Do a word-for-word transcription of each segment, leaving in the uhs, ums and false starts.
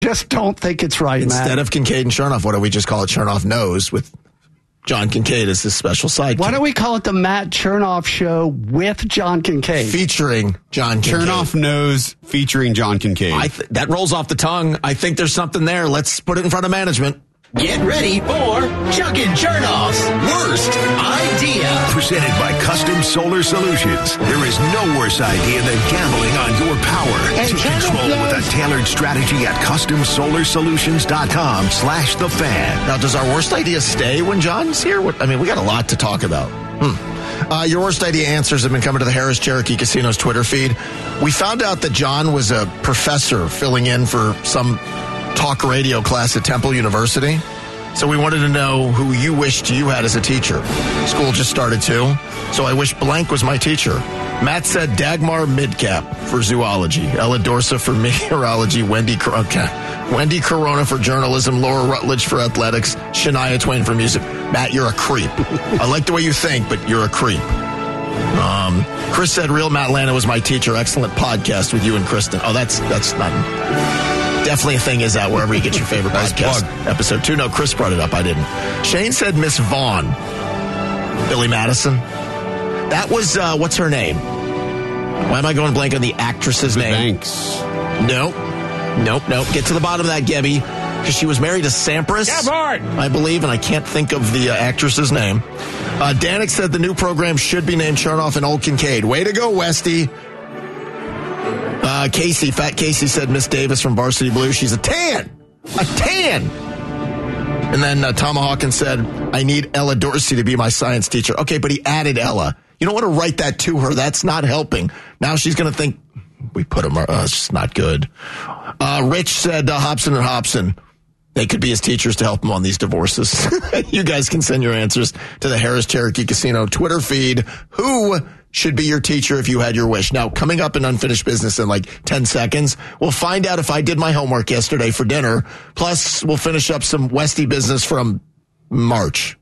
just don't think it's right, Instead Matt. of Kincaid and Chernoff, what do we just call it? Chernoff Knows with John Kincaid as his special sidekick. Why don't we call it the Matt Chernoff Show with John Kincaid? Featuring John Kincaid. Chernoff Knows featuring John Kincaid. I th- that rolls off the tongue. I think there's something there. Let's put it in front of management. Get ready for Chuck and Chernoff's Worst Idea. Presented by Custom Solar Solutions. There is no worse idea than gambling on your power. Take control with a tailored strategy at custom solar solutions dot com slash the fan. Now, does our worst idea stay when John's here? What, I mean, we got a lot to talk about. Hmm. Uh, your worst idea answers have been coming to the Harris Cherokee Casino's Twitter feed. We found out that John was a professor filling in for some talk radio class at Temple University. So we wanted to know who you wished you had as a teacher. School just started too. So I wish blank was my teacher. Matt said Dagmar Midcap for zoology, Ella Dorsa for meteorology, Wendy okay. Wendy Corona for journalism, Laura Rutledge for athletics, Shania Twain for music. Matt, you're a creep. I like the way you think, but you're a creep. Um, Chris said real Matt Lana was my teacher. Excellent podcast with you and Kristen. Oh, that's that's not... Definitely a thing is that wherever you get your favorite Nice podcast. plug. Episode two. No, Chris brought it up. I didn't. Shane said Miss Vaughn. Billy Madison. That was, uh, what's her name? Why am I going blank on the actress's name? Thanks. Nope. Nope, nope. Get to the bottom of that, Gebby. Because she was married to Sampras, I believe, and I can't think of the uh, actress's name. Uh, Danik said the new program should be named Chernoff and Old Kincaid. Way to go, Westy. Uh, Casey, Fat Casey said Miss Davis from Varsity Blue. She's a tan. A tan. And then uh, Tom Hawkins said, I need Ella Dorsey to be my science teacher. Okay, but he added Ella. You don't want to write that to her. That's not helping. Now she's going to think, we put him, uh, it's just not good. Uh, Rich said uh, Hobson and Hobson. They could be his teachers to help him on these divorces. You guys can send your answers to the Harris Cherokee Casino Twitter feed. Who should be your teacher if you had your wish? Now, coming up in Unfinished Business in like ten seconds, we'll find out if I did my homework yesterday for dinner. Plus, we'll finish up some Westy business from March.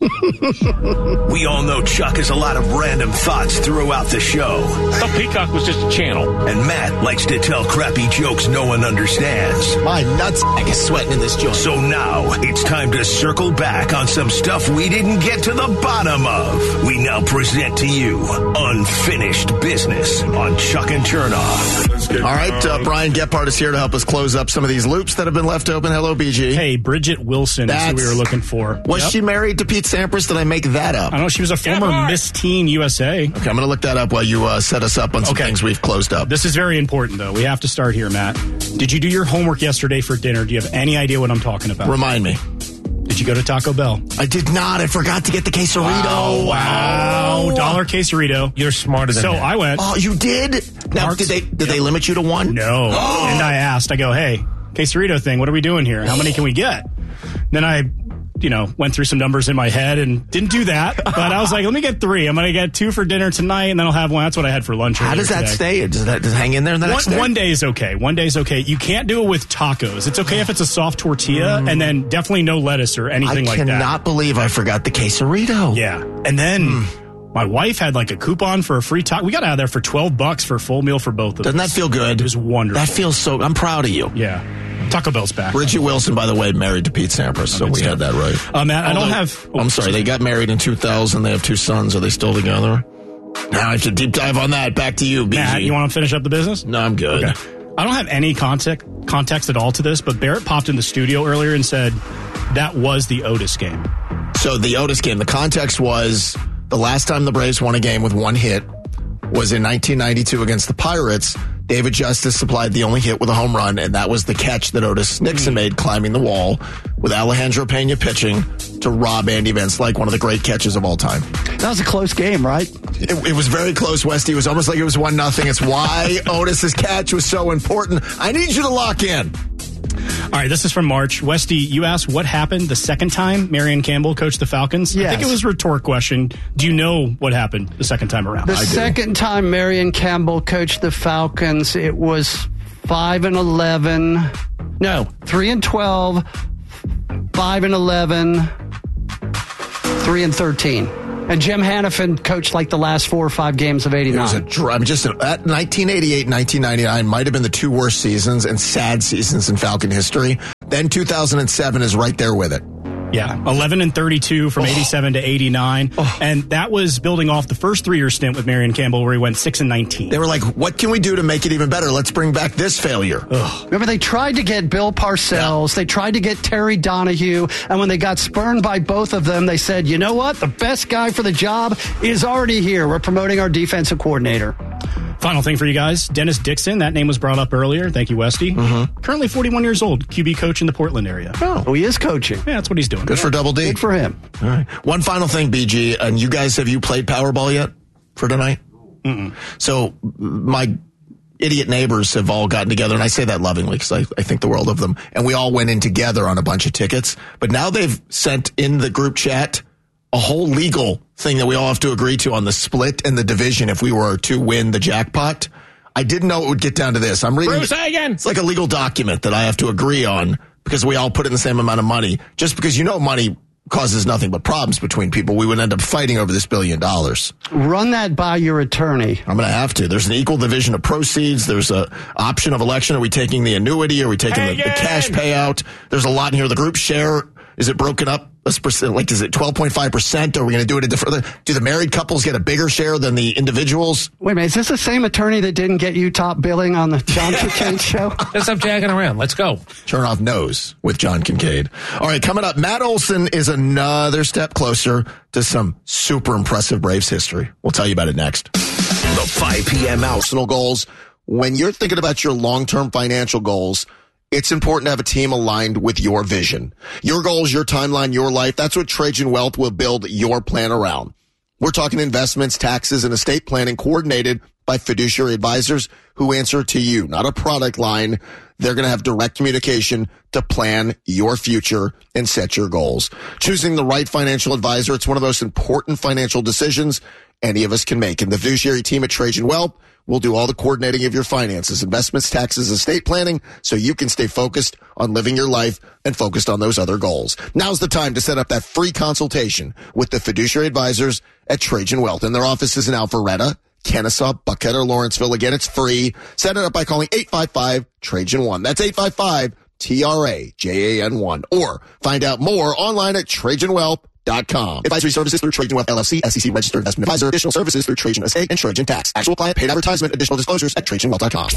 We all know Chuck has a lot of random thoughts throughout the show. The Peacock was just a channel. And Matt likes to tell crappy jokes no one understands. My nuts is sweating in this joint. So now it's time to circle back on some stuff we didn't get to the bottom of. We now present to you Unfinished Business on Chuck and Chernoff. All right, uh, Brian Gephardt is here to help us close up some of these loops that have been left open. Hello, B G. Hey, Bridget Wilson is who we were looking for. Was Yep. she married to Pete Sampras? Did I make that up? I don't know. She was a former Gephardt. Miss Teen U S A. Okay, I'm going to look that up while you uh, set us up on some Okay. things we've closed up. This is very important, though. We have to start here, Matt. Did you do your homework yesterday for dinner? Do you have any idea what I'm talking about? Remind me. Did you go to Taco Bell? I did not. I forgot to get the quesarito. Oh, wow. Dollar quesarito. You're smarter than So that. I went. Oh, you did? Now, Mark's- did they did they limit you to one? No. And I asked, I go, hey, quesarito thing, what are we doing here? How many can we get? Then I, you know, went through some numbers in my head and didn't do that. But I was like, let me get three. I'm going to get two for dinner tonight, and then I'll have one. That's what I had for lunch. How earlier does that today. stay? Does that does it hang in there the next One, day? one day is okay. One day is okay. You can't do it with tacos. It's okay if it's a soft tortilla, and then definitely no lettuce or I anything like that. cannot believe I forgot the quesarito. Yeah. And then my wife had like a coupon for a free taco. We got out of there for twelve bucks for a full meal for both of us. Doesn't that feel good? It was wonderful. That feels so... I'm proud of you. Yeah. Taco Bell's back. Bridget Wilson, by the way, married to Pete Sampras, so we had that right. Uh, Matt, I don't Although- have... oh, I'm sorry, they got married in two thousand. They have two sons. Are they still together? Now I have to deep dive on that. Back to you, B G. Matt, you want to finish up the business? No, I'm good. Okay. I don't have any context context at all to this, but Barrett popped in the studio earlier and said that was the Otis game. So the Otis game, the context was the last time the Braves won a game with one hit was in nineteen ninety-two against the Pirates. David Justice supplied the only hit with a home run, and that was the catch that Otis Nixon made climbing the wall with Alejandro Pena pitching to rob Andy Van Slyke, one of the great catches of all time. That was a close game, right? It, it was very close, Westy. It was almost like it was one nothing. It's why Otis's catch was so important. I need you to lock in. All right, this is from March. Westy, you asked what happened the second time Marion Campbell coached the Falcons. Yes. I think it was a rhetoric question. Do you know what happened the second time around? The second time Marion Campbell coached the Falcons, it was five and eleven. No, three and twelve, five and eleven, three and thirteen. And Jim Hannafin coached like the last four or five games of eighty-nine. It was a dr- I mean, just that nineteen eighty-eight, nineteen ninety-nine might have been the two worst seasons and sad seasons in Falcon history. Then two thousand seven is right there with it. Yeah, eleven and thirty-two from oh. eighty-seven to eighty-nine. Oh. And that was building off the first three-year stint with Marion Campbell where he went six and nineteen. They were like, what can we do to make it even better? Let's bring back this failure. Ugh. Remember, they tried to get Bill Parcells. Yeah. They tried to get Terry Donahue. And when they got spurned by both of them, they said, you know what? The best guy for the job is already here. We're promoting our defensive coordinator. Final thing for you guys, Dennis Dixon. That name was brought up earlier. Thank you, Westy. Mm-hmm. Currently forty-one years old, Q B coach in the Portland area. Oh, oh he is coaching. Yeah, that's what he's doing. Good yeah. for Double D. Good for him. All right. One final thing, B G. And you guys, have you played Powerball yet for tonight? Mm-mm. So my idiot neighbors have all gotten together, and I say that lovingly because I, I think the world of them. And we all went in together on a bunch of tickets. But now they've sent in the group chat a whole legal thing that we all have to agree to on the split and the division if we were to win the jackpot. I didn't know it would get down to this. I'm reading. Bruce Hagen. It's like a legal document that I have to agree on because we all put in the same amount of money. Just because you know money causes nothing but problems between people, we would end up fighting over this billion dollars. Run that by your attorney. I'm going to have to. There's an equal division of proceeds. There's a option of election. Are we taking the annuity? Are we taking the, the cash payout? There's a lot in here. The group share. Is it broken up? Like, is it twelve point five percent? Are we going to do it a different? Do the married couples get a bigger share than the individuals? Wait a minute. Is this the same attorney that didn't get you top billing on the John Kincaid show? Let's stop jagging around. Let's go. Chernoff knows with John Kincaid. All right, coming up, Matt Olson is another step closer to some super impressive Braves history. We'll tell you about it next. The five p.m. Personal goals. When you're thinking about your long-term financial goals, it's important to have a team aligned with your vision. Your goals, your timeline, your life. That's what Trajan Wealth will build your plan around. We're talking investments, taxes, and estate planning coordinated by fiduciary advisors who answer to you, not a product line. They're going to have direct communication to plan your future and set your goals. Choosing the right financial advisor, it's one of the most important financial decisions any of us can make. And the fiduciary team at Trajan Wealth will do all the coordinating of your finances, investments, taxes, estate planning, so you can stay focused on living your life and focused on those other goals. Now's the time to set up that free consultation with the fiduciary advisors at Trajan Wealth. And their office is in Alpharetta, Kennesaw, Buckhead, or Lawrenceville. Again, it's free. Set it up by calling eight five five, Trajan one. That's eight five five, T R A J A N one. Or find out more online at Trajan Wealth dot com. Advisory services through Trajan Wealth L L C, S E C registered investment advisor. Additional services through Trajan Estate and Trajan Tax. Actual client paid advertisement. Additional disclosures at Trajan Wealth dot com.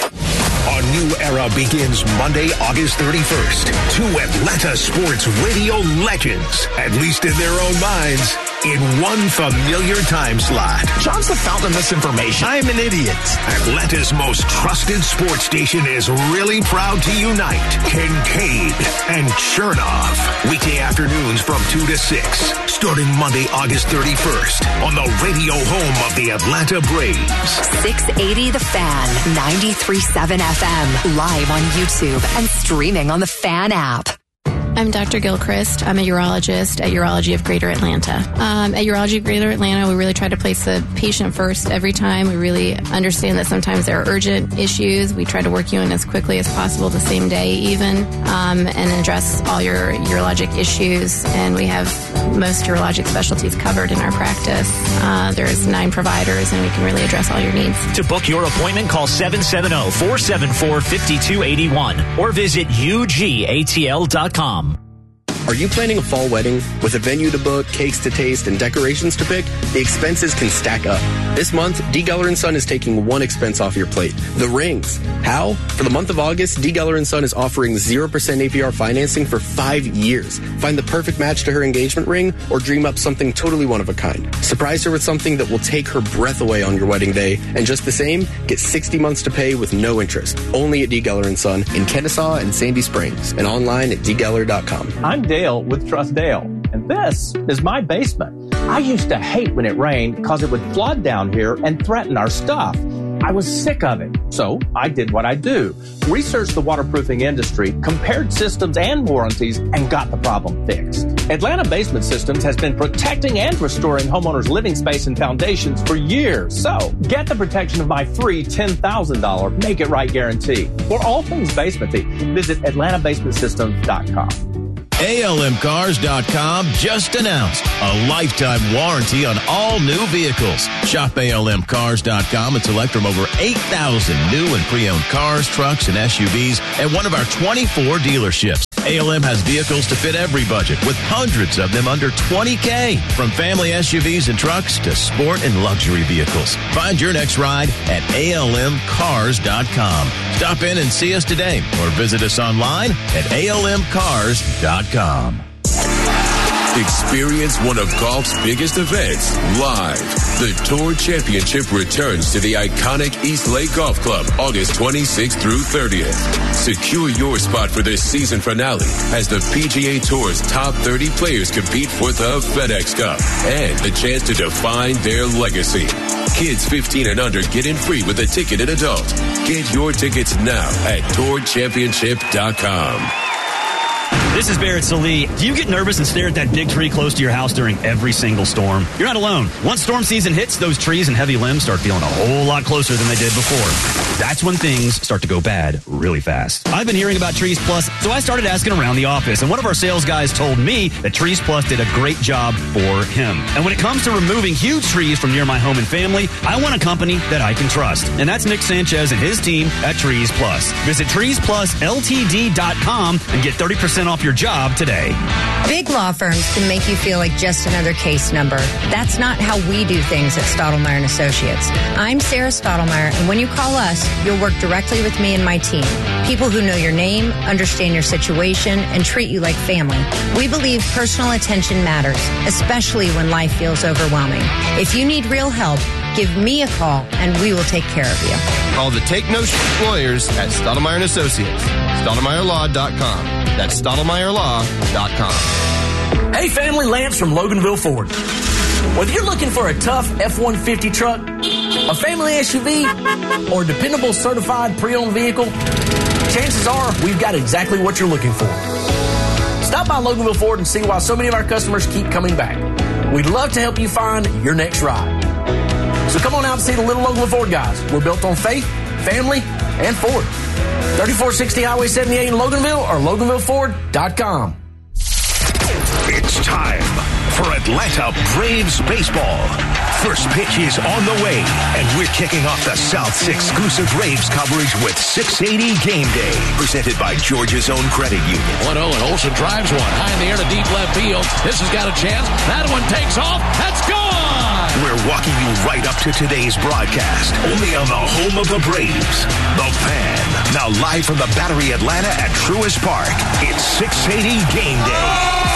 A new era begins Monday, August thirty-first. Two Atlanta sports radio legends, at least in their own minds, in one familiar time slot. John's the fountain of misinformation. I'm an idiot. Atlanta's most trusted sports station is really proud to unite Kincaid and Chernoff. Weekday afternoons from two to six. Starting Monday, August thirty-first on the radio home of the Atlanta Braves. six eighty The Fan, ninety-three point seven F M, live on YouTube and streaming on the Fan app. I'm Doctor Gilchrist. I'm a urologist at Urology of Greater Atlanta. Um, at Urology of Greater Atlanta, we really try to place the patient first every time. We really understand that sometimes there are urgent issues. We try to work you in as quickly as possible, the same day even, um, and address all your urologic issues. And we have most urologic specialties covered in our practice. Uh, there's nine providers, and we can really address all your needs. To book your appointment, call seven seven zero, four seven four, five two eight one or visit U G A T L dot com. Are you planning a fall wedding with a venue to book, cakes to taste, and decorations to pick? The expenses can stack up. This month, D. Geller and Son is taking one expense off your plate: the rings. How? For the month of August, D. Geller and Son is offering zero percent A P R financing for five years. Find the perfect match to her engagement ring or dream up something totally one of a kind. Surprise her with something that will take her breath away on your wedding day. And just the same, get sixty months to pay with no interest. Only at D. Geller and Son in Kennesaw and Sandy Springs, and online at D Geller dot com. I'm Dale with Trust Dale, and this is my basement. I used to hate when it rained because it would flood down here and threaten our stuff. I was sick of it, so I did what I do. Researched the waterproofing industry, compared systems and warranties, and got the problem fixed. Atlanta Basement Systems has been protecting and restoring homeowners' living space and foundations for years. So get the protection of my free ten thousand dollars Make It Right guarantee. For all things basementy, visit Atlanta Basement Systems dot com. A L M Cars dot com just announced a lifetime warranty on all new vehicles. Shop A L M Cars dot com and select from over eight thousand new and pre-owned cars, trucks, and S U Vs at one of our twenty-four dealerships. A L M has vehicles to fit every budget with hundreds of them under twenty K. From family S U Vs and trucks to sport and luxury vehicles. Find your next ride at A L M cars dot com. Stop in and see us today or visit us online at A L M cars dot com. Experience one of golf's biggest events live. The Tour Championship returns to the iconic East Lake Golf Club August twenty-sixth through thirtieth. Secure your spot for this season finale as the P G A Tour's top thirty players compete for the FedEx Cup and the chance to define their legacy. Kids fifteen and under get in free with a ticket and adult. Get your tickets now at tour championship dot com. This is Barrett Salee. Do you get nervous and stare at that big tree close to your house during every single storm? You're not alone. Once storm season hits, those trees and heavy limbs start feeling a whole lot closer than they did before. That's when things start to go bad really fast. I've been hearing about Trees Plus, so I started asking around the office, and one of our sales guys told me that Trees Plus did a great job for him. And when it comes to removing huge trees from near my home and family, I want a company that I can trust. And that's Nick Sanchez and his team at Trees Plus. Visit trees plus L T D dot com and get thirty percent off your job today. Big law firms can make you feel like just another case number. That's not how we do things at Stottlemyre and Associates. I'm Sarah Stottlemyre, and when you call us, you'll work directly with me and my team. People who know your name, understand your situation, and treat you like family. We believe personal attention matters, especially when life feels overwhelming. If you need real help, give me a call, and we will take care of you. Call the Take No Shit Lawyers at Stottlemyre and Associates. Stottlemyre Law dot com. That's Stottlemyre Law dot com. Hey, family, Lance from Loganville Ford. Whether you're looking for a tough F one fifty truck, a family S U V, or a dependable certified pre-owned vehicle, chances are we've got exactly what you're looking for. Stop by Loganville Ford and see why so many of our customers keep coming back. We'd love to help you find your next ride. So come on out and see the little Loganville Ford guys. We're built on faith, family, and Ford. thirty-four sixty Highway seventy-eight in Loganville or Loganville Ford dot com. It's time for Atlanta Braves baseball. First pitch is on the way, and we're kicking off the South's exclusive Braves coverage with six eighty Game Day, presented by Georgia's Own Credit Union. one oh, and Olsen drives one high in the air to deep left field. This has got a chance. That one takes off. That's gone! We're walking you right up to today's broadcast, only on the home of the Braves, The Fan. Now live from the Battery Atlanta at Truist Park, it's six eighty Game Day.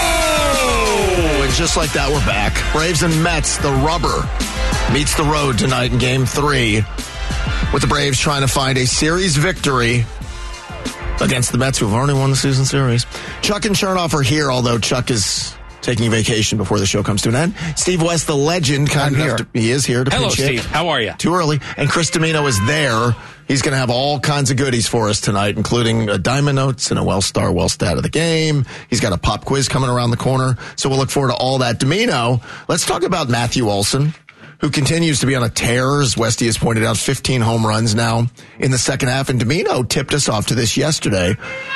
Oh, and just like that, we're back. Braves and Mets, the rubber meets the road tonight in Game three, with the Braves trying to find a series victory against the Mets, who have already won the season series. Chuck and Chernoff are here, although Chuck is taking a vacation before the show comes to an end. Steve West, the legend, kind I'm enough here. to, he is here to Hello, pinch hit. Steve. How are you? Too early. And Chris Domino is there. He's going to have all kinds of goodies for us tonight, including a Diamond Notes and a Well Star Well Stat of the game. He's got a pop quiz coming around the corner. So we'll look forward to all that. Domino, let's talk about Matthew Olson, who continues to be on a tear, as Westy has pointed out, fifteen home runs now in the second half. And Domino tipped us off to this yesterday,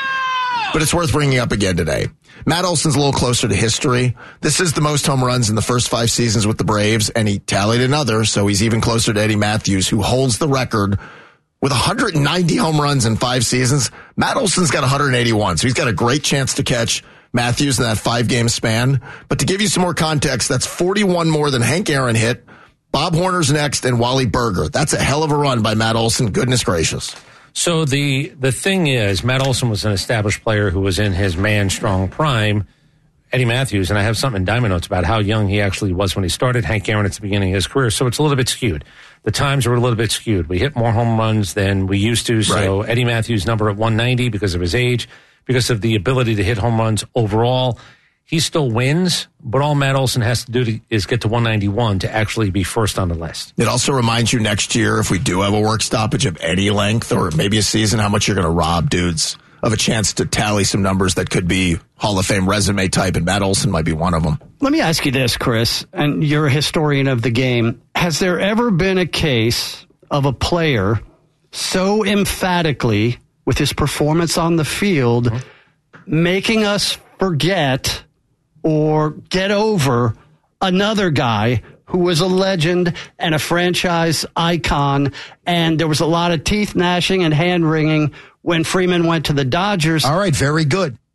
but it's worth bringing up again today. Matt Olson's a little closer to history. This is the most home runs in the first five seasons with the Braves, and he tallied another, so he's even closer to Eddie Matthews, who holds the record with one hundred ninety home runs in five seasons. Matt Olson's got one hundred eighty-one, so he's got a great chance to catch Matthews in that five-game span. But to give you some more context, that's forty-one more than Hank Aaron hit. Bob Horner's next, and Wally Berger. That's a hell of a run by Matt Olson. Goodness gracious. So the the thing is, Matt Olson was an established player who was in his man-strong prime. Eddie Matthews, and I have something in Diamond Notes about how young he actually was when he started. Hank Aaron at the beginning of his career, so it's a little bit skewed. The times are a little bit skewed. We hit more home runs than we used to, so right. Eddie Matthews' number at one ninety because of his age, because of the ability to hit home runs overall. He still wins, but all Matt Olson has to do to, is get to one ninety-one to actually be first on the list. It also reminds you next year, if we do have a work stoppage of any length or maybe a season, how much you're going to rob dudes of a chance to tally some numbers that could be Hall of Fame resume type, and Matt Olson might be one of them. Let me ask you this, Chris, and you're a historian of the game. Has there ever been a case of a player so emphatically, with his performance on the field, mm-hmm. making us forget or get over another guy who was a legend and a franchise icon, and there was a lot of teeth gnashing and hand wringing when Freeman went to the Dodgers? All right, very good.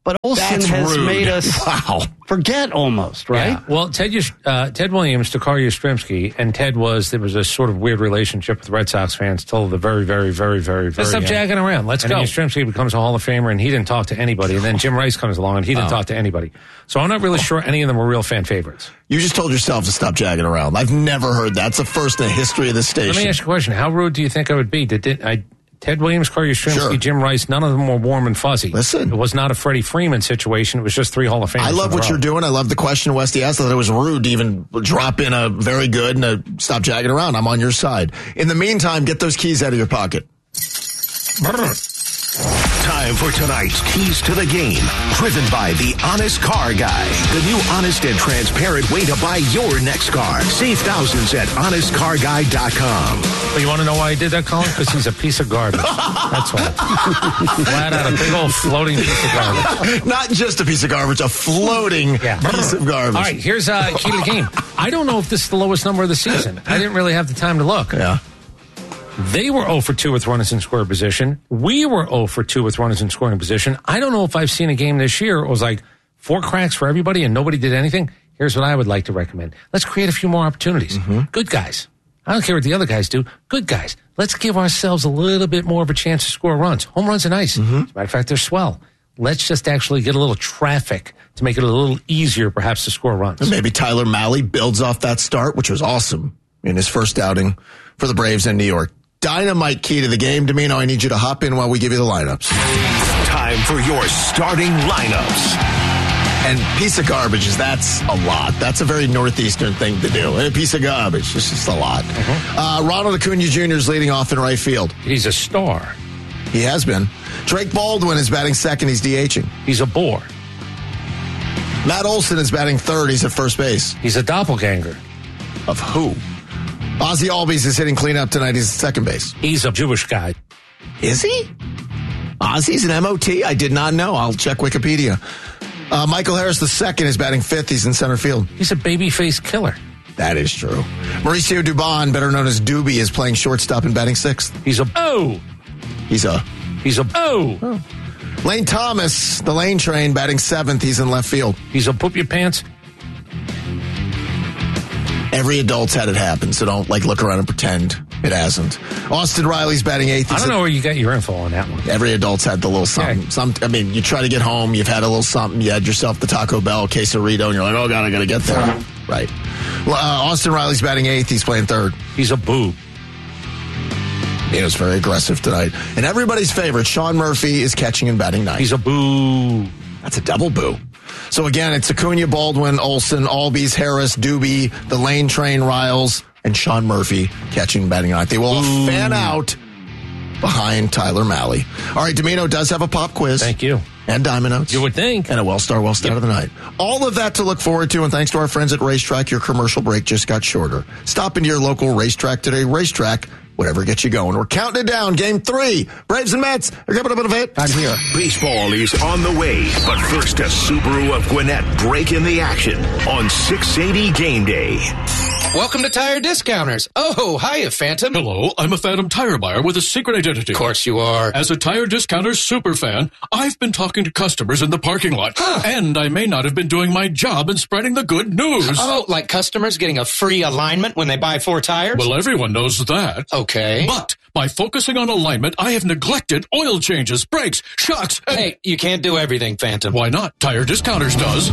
But Olson That's has rude. made us wow. forget almost, right? Yeah. Well, Ted uh, Ted Williams to Carl Yastrzemski, and Ted was, there was a sort of weird relationship with Red Sox fans till the very, very, very, very, very Let's stop end. jagging around. Let's and go. And Yastrzemski becomes a Hall of Famer, and he didn't talk to anybody. And then Jim Rice comes along, and he didn't Oh. talk to anybody. So I'm not really sure any of them were real fan favorites. You just told yourself to stop jagging around. I've never heard that. It's the first in the history of this station. Let me ask you a question. How rude do you think I would be? Did, did I... Ted Williams, Carl Yastrzemski, Sure. Jim Rice, none of them were warm and fuzzy. Listen. It was not a Freddie Freeman situation. It was just three Hall of Famers. I love in a what row. you're doing. I love the question Westy asked. I thought it was rude to even drop in a very good and a stop jagging around. I'm on your side. In the meantime, get those keys out of your pocket. Time for tonight's Keys to the Game, driven by The Honest Car Guy, the new honest and transparent way to buy your next car. Save thousands at honest car guy dot com. But you want to know why he did that, Colin? Because he's a piece of garbage. That's why. Flat out, a big old floating piece of garbage. Not just a piece of garbage, a floating Yeah. piece of garbage. All right, here's uh, key to the game. I don't know if this is the lowest number of the season. I didn't really have the time to look. Yeah. They were zero for two with runners in scoring position. We were zero for two with runners in scoring position. I don't know if I've seen a game this year. It was like four cracks for everybody and nobody did anything. Here's what I would like to recommend. Let's create a few more opportunities. Mm-hmm. Good guys. I don't care what the other guys do. Good guys. Let's give ourselves a little bit more of a chance to score runs. Home runs are nice. Mm-hmm. As a matter of fact, they're swell. Let's just actually get a little traffic to make it a little easier, perhaps, to score runs. And maybe Tyler Mahle builds off that start, which was awesome in his first outing for the Braves in New York. Dynamite key to the game. Domino, I need you to hop in while we give you the lineups. Time for your starting lineups. And piece of garbage is that's a lot. That's a very Northeastern thing to do. A piece of garbage. It's just a lot. Mm-hmm. Uh, Ronald Acuna Junior is leading off in right field. He's a star. He has been. Drake Baldwin is batting second. He's DHing. He's a bore. Matt Olson is batting third. He's at first base. He's a doppelganger. Of who? Ozzy Albies is hitting cleanup tonight. He's at second base. He's a Jewish guy. Is he? Ozzy's an M O T? I did not know. I'll check Wikipedia. Uh, Michael Harris the second is batting fifth. He's in center field. He's a babyface killer. That is true. Mauricio Dubon, better known as Doobie, is playing shortstop and batting sixth. He's a oh. He's a He's a oh. oh. Lane Thomas, the Lane Train, batting seventh. He's in left field. He's a poop your pants. Every adult's had it happen, so don't like look around and pretend it hasn't. Austin Riley's batting eighth. I don't know where you got your info on that one. Every adult's had the little something. Okay. Some, I mean, you try to get home, you've had a little something, you had yourself the Taco Bell quesarito, and you're like, oh, God, I got to get there. Right. Well, uh, Austin Riley's batting eighth. He's playing third. He's a boob. He was very aggressive tonight. And everybody's favorite, Sean Murphy, is catching and batting ninth. He's a boo. That's a double boo. So again, it's Acuna, Baldwin, Olson, Albies, Harris, Doobie, the Lane Train, Riles, and Sean Murphy catching and batting ninth. They will all fan out behind Tyler Mahle. All right, Domino does have a pop quiz. Thank you. And Diamond Notes. You would think. And a well-star, well-star Yep. of the night. All of that to look forward to, and thanks to our friends at Racetrack, your commercial break just got shorter. Stop into your local Racetrack today. Racetrack, whatever gets you going. We're counting it down. Game three. Braves and Mets are coming up in a bit. I'm here. Baseball is on the way, but first a Subaru of Gwinnett breaking the action on six eighty Game Day. Welcome to Tire Discounters. Oh, hiya, Phantom. Hello, I'm a Phantom tire buyer with a secret identity. Of course you are. As a Tire Discounters super fan, I've been talking to customers in the parking lot. Huh. And I may not have been doing my job in spreading the good news. Oh, like customers getting a free alignment when they buy four tires? Well, everyone knows that. Okay. But by focusing on alignment, I have neglected oil changes, brakes, shocks, and... Hey, you can't do everything, Phantom. Why not? Tire Discounters does.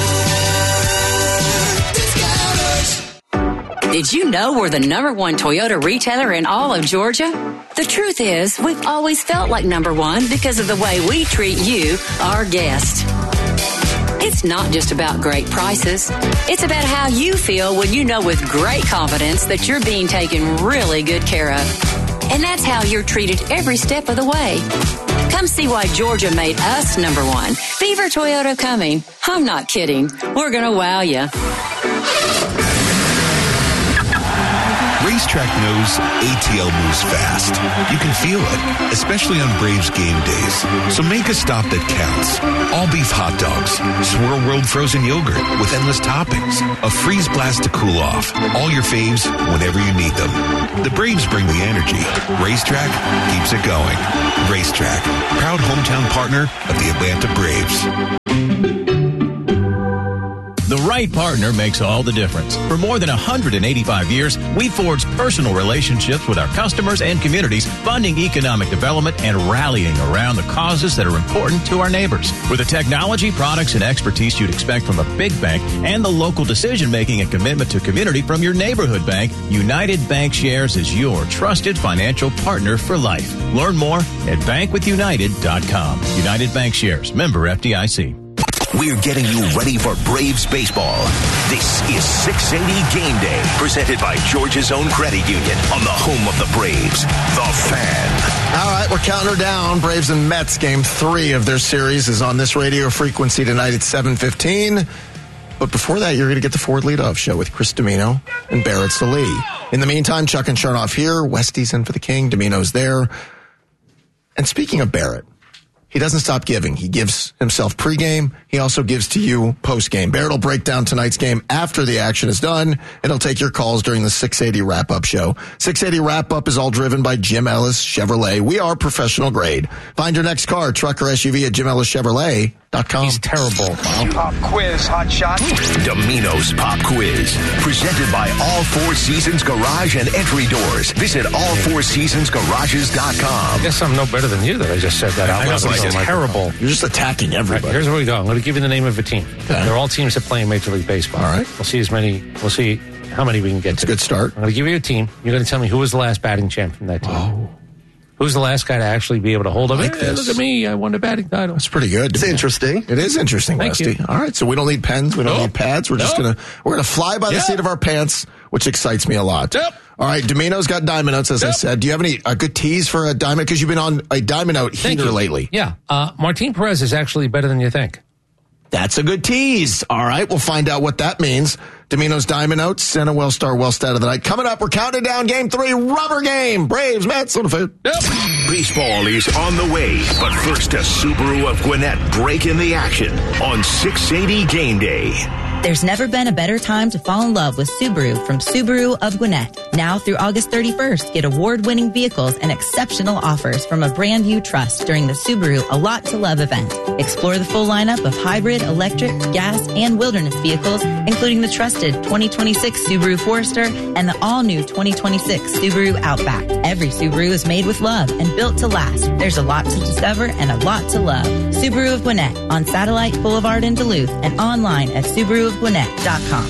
Did you know we're the number one Toyota retailer in all of Georgia? The truth is, we've always felt like number one because of the way we treat you, our guest. It's not just about great prices. It's about how you feel when you know with great confidence that you're being taken really good care of. And that's how you're treated every step of the way. Come see why Georgia made us number one. Beaver Toyota coming. I'm not kidding. We're going to wow you. Racetrack knows A T L moves fast. You can feel it, especially on Braves game days. So make a stop that counts. All beef hot dogs, Swirl World frozen yogurt with endless toppings, a freeze blast to cool off. All your faves whenever you need them. The Braves bring the energy. Racetrack keeps it going. Racetrack, proud hometown partner of the Atlanta Braves. The right partner makes all the difference. For more than one hundred eighty-five years, we've forged personal relationships with our customers and communities, funding economic development and rallying around the causes that are important to our neighbors. With the technology, products, and expertise you'd expect from a big bank and the local decision-making and commitment to community from your neighborhood bank, United Bank Shares is your trusted financial partner for life. Learn more at bank with united dot com. United Bank Shares, member F D I C. We're getting you ready for Braves baseball. This is six eighty Game Day, presented by Georgia's own credit union on the home of the Braves, The Fan. All right, we're counting her down. Braves and Mets game three of their series is on this radio frequency tonight at seven fifteen. But before that, you're going to get the Ford Leadoff Show with Chris Domino and Barrett Salee. In the meantime, Chuck and Chernoff here. Westy's in for the King. Domino's there. And speaking of Barrett, he doesn't stop giving. He gives himself pregame. He also gives to you postgame. Barrett will break down tonight's game after the action is done, and he'll take your calls during the six eighty Wrap-Up Show. six eighty Wrap-Up is all driven by Jim Ellis Chevrolet. We are professional grade. Find your next car, truck, or S U V at Jim Ellis Chevrolet dot com. He's terrible. Pop quiz, hot shot. Domino's Pop Quiz, presented by All Four Seasons Garage and Entry Doors. Visit all four seasons garages dot com. I guess I'm no better than you that I just said that out loud. Like It's terrible. You're just attacking everybody. Right, here's where we go. I'm going to give you the name of a team. Okay. They're all teams that play in Major League Baseball. All right. We'll see as many. We'll see how many we can get That's to. a good start. I'm going to give you a team. You're going to tell me who was the last batting champ from that team. Oh. Who's the last guy to actually be able to hold up? like Hey, this. look at me. I won the batting title. That's pretty good. It's interesting. It is interesting, Thank Westy. you. All right, so we don't need pens. We don't Nope. need pads. We're just Nope. gonna we're gonna fly by the Yep. seat of our pants, which excites me a lot. Yep. All right, Domino's got Diamond Notes, as I Yep. said. Do you have any a good tease for a Diamond? Because you've been on a Diamond Note Thank heater you. lately. Yeah. Uh, Martin Perez is actually better than you think. That's a good tease. All right, we'll find out what that means. Domino's Diamond Notes and a Wellstar Well Stat of the Night. Coming up, we're counting down game three, rubber game. Braves, Mets, on the food. Yep. Baseball is on the way, but first a Subaru of Gwinnett break in the action on six eighty Game Day. There's never been a better time to fall in love with Subaru from Subaru of Gwinnett. Now through August thirty-first, get award-winning vehicles and exceptional offers from a brand you trust during the Subaru A Lot to Love event. Explore the full lineup of hybrid, electric, gas, and wilderness vehicles, including the trusted twenty twenty-six Subaru Forester and the all-new twenty twenty-six Subaru Outback. Every Subaru is made with love and built to last. There's a lot to discover and a lot to love. Subaru of Gwinnett on Satellite Boulevard in Duluth and online at Subaru of Gwinnett dot com.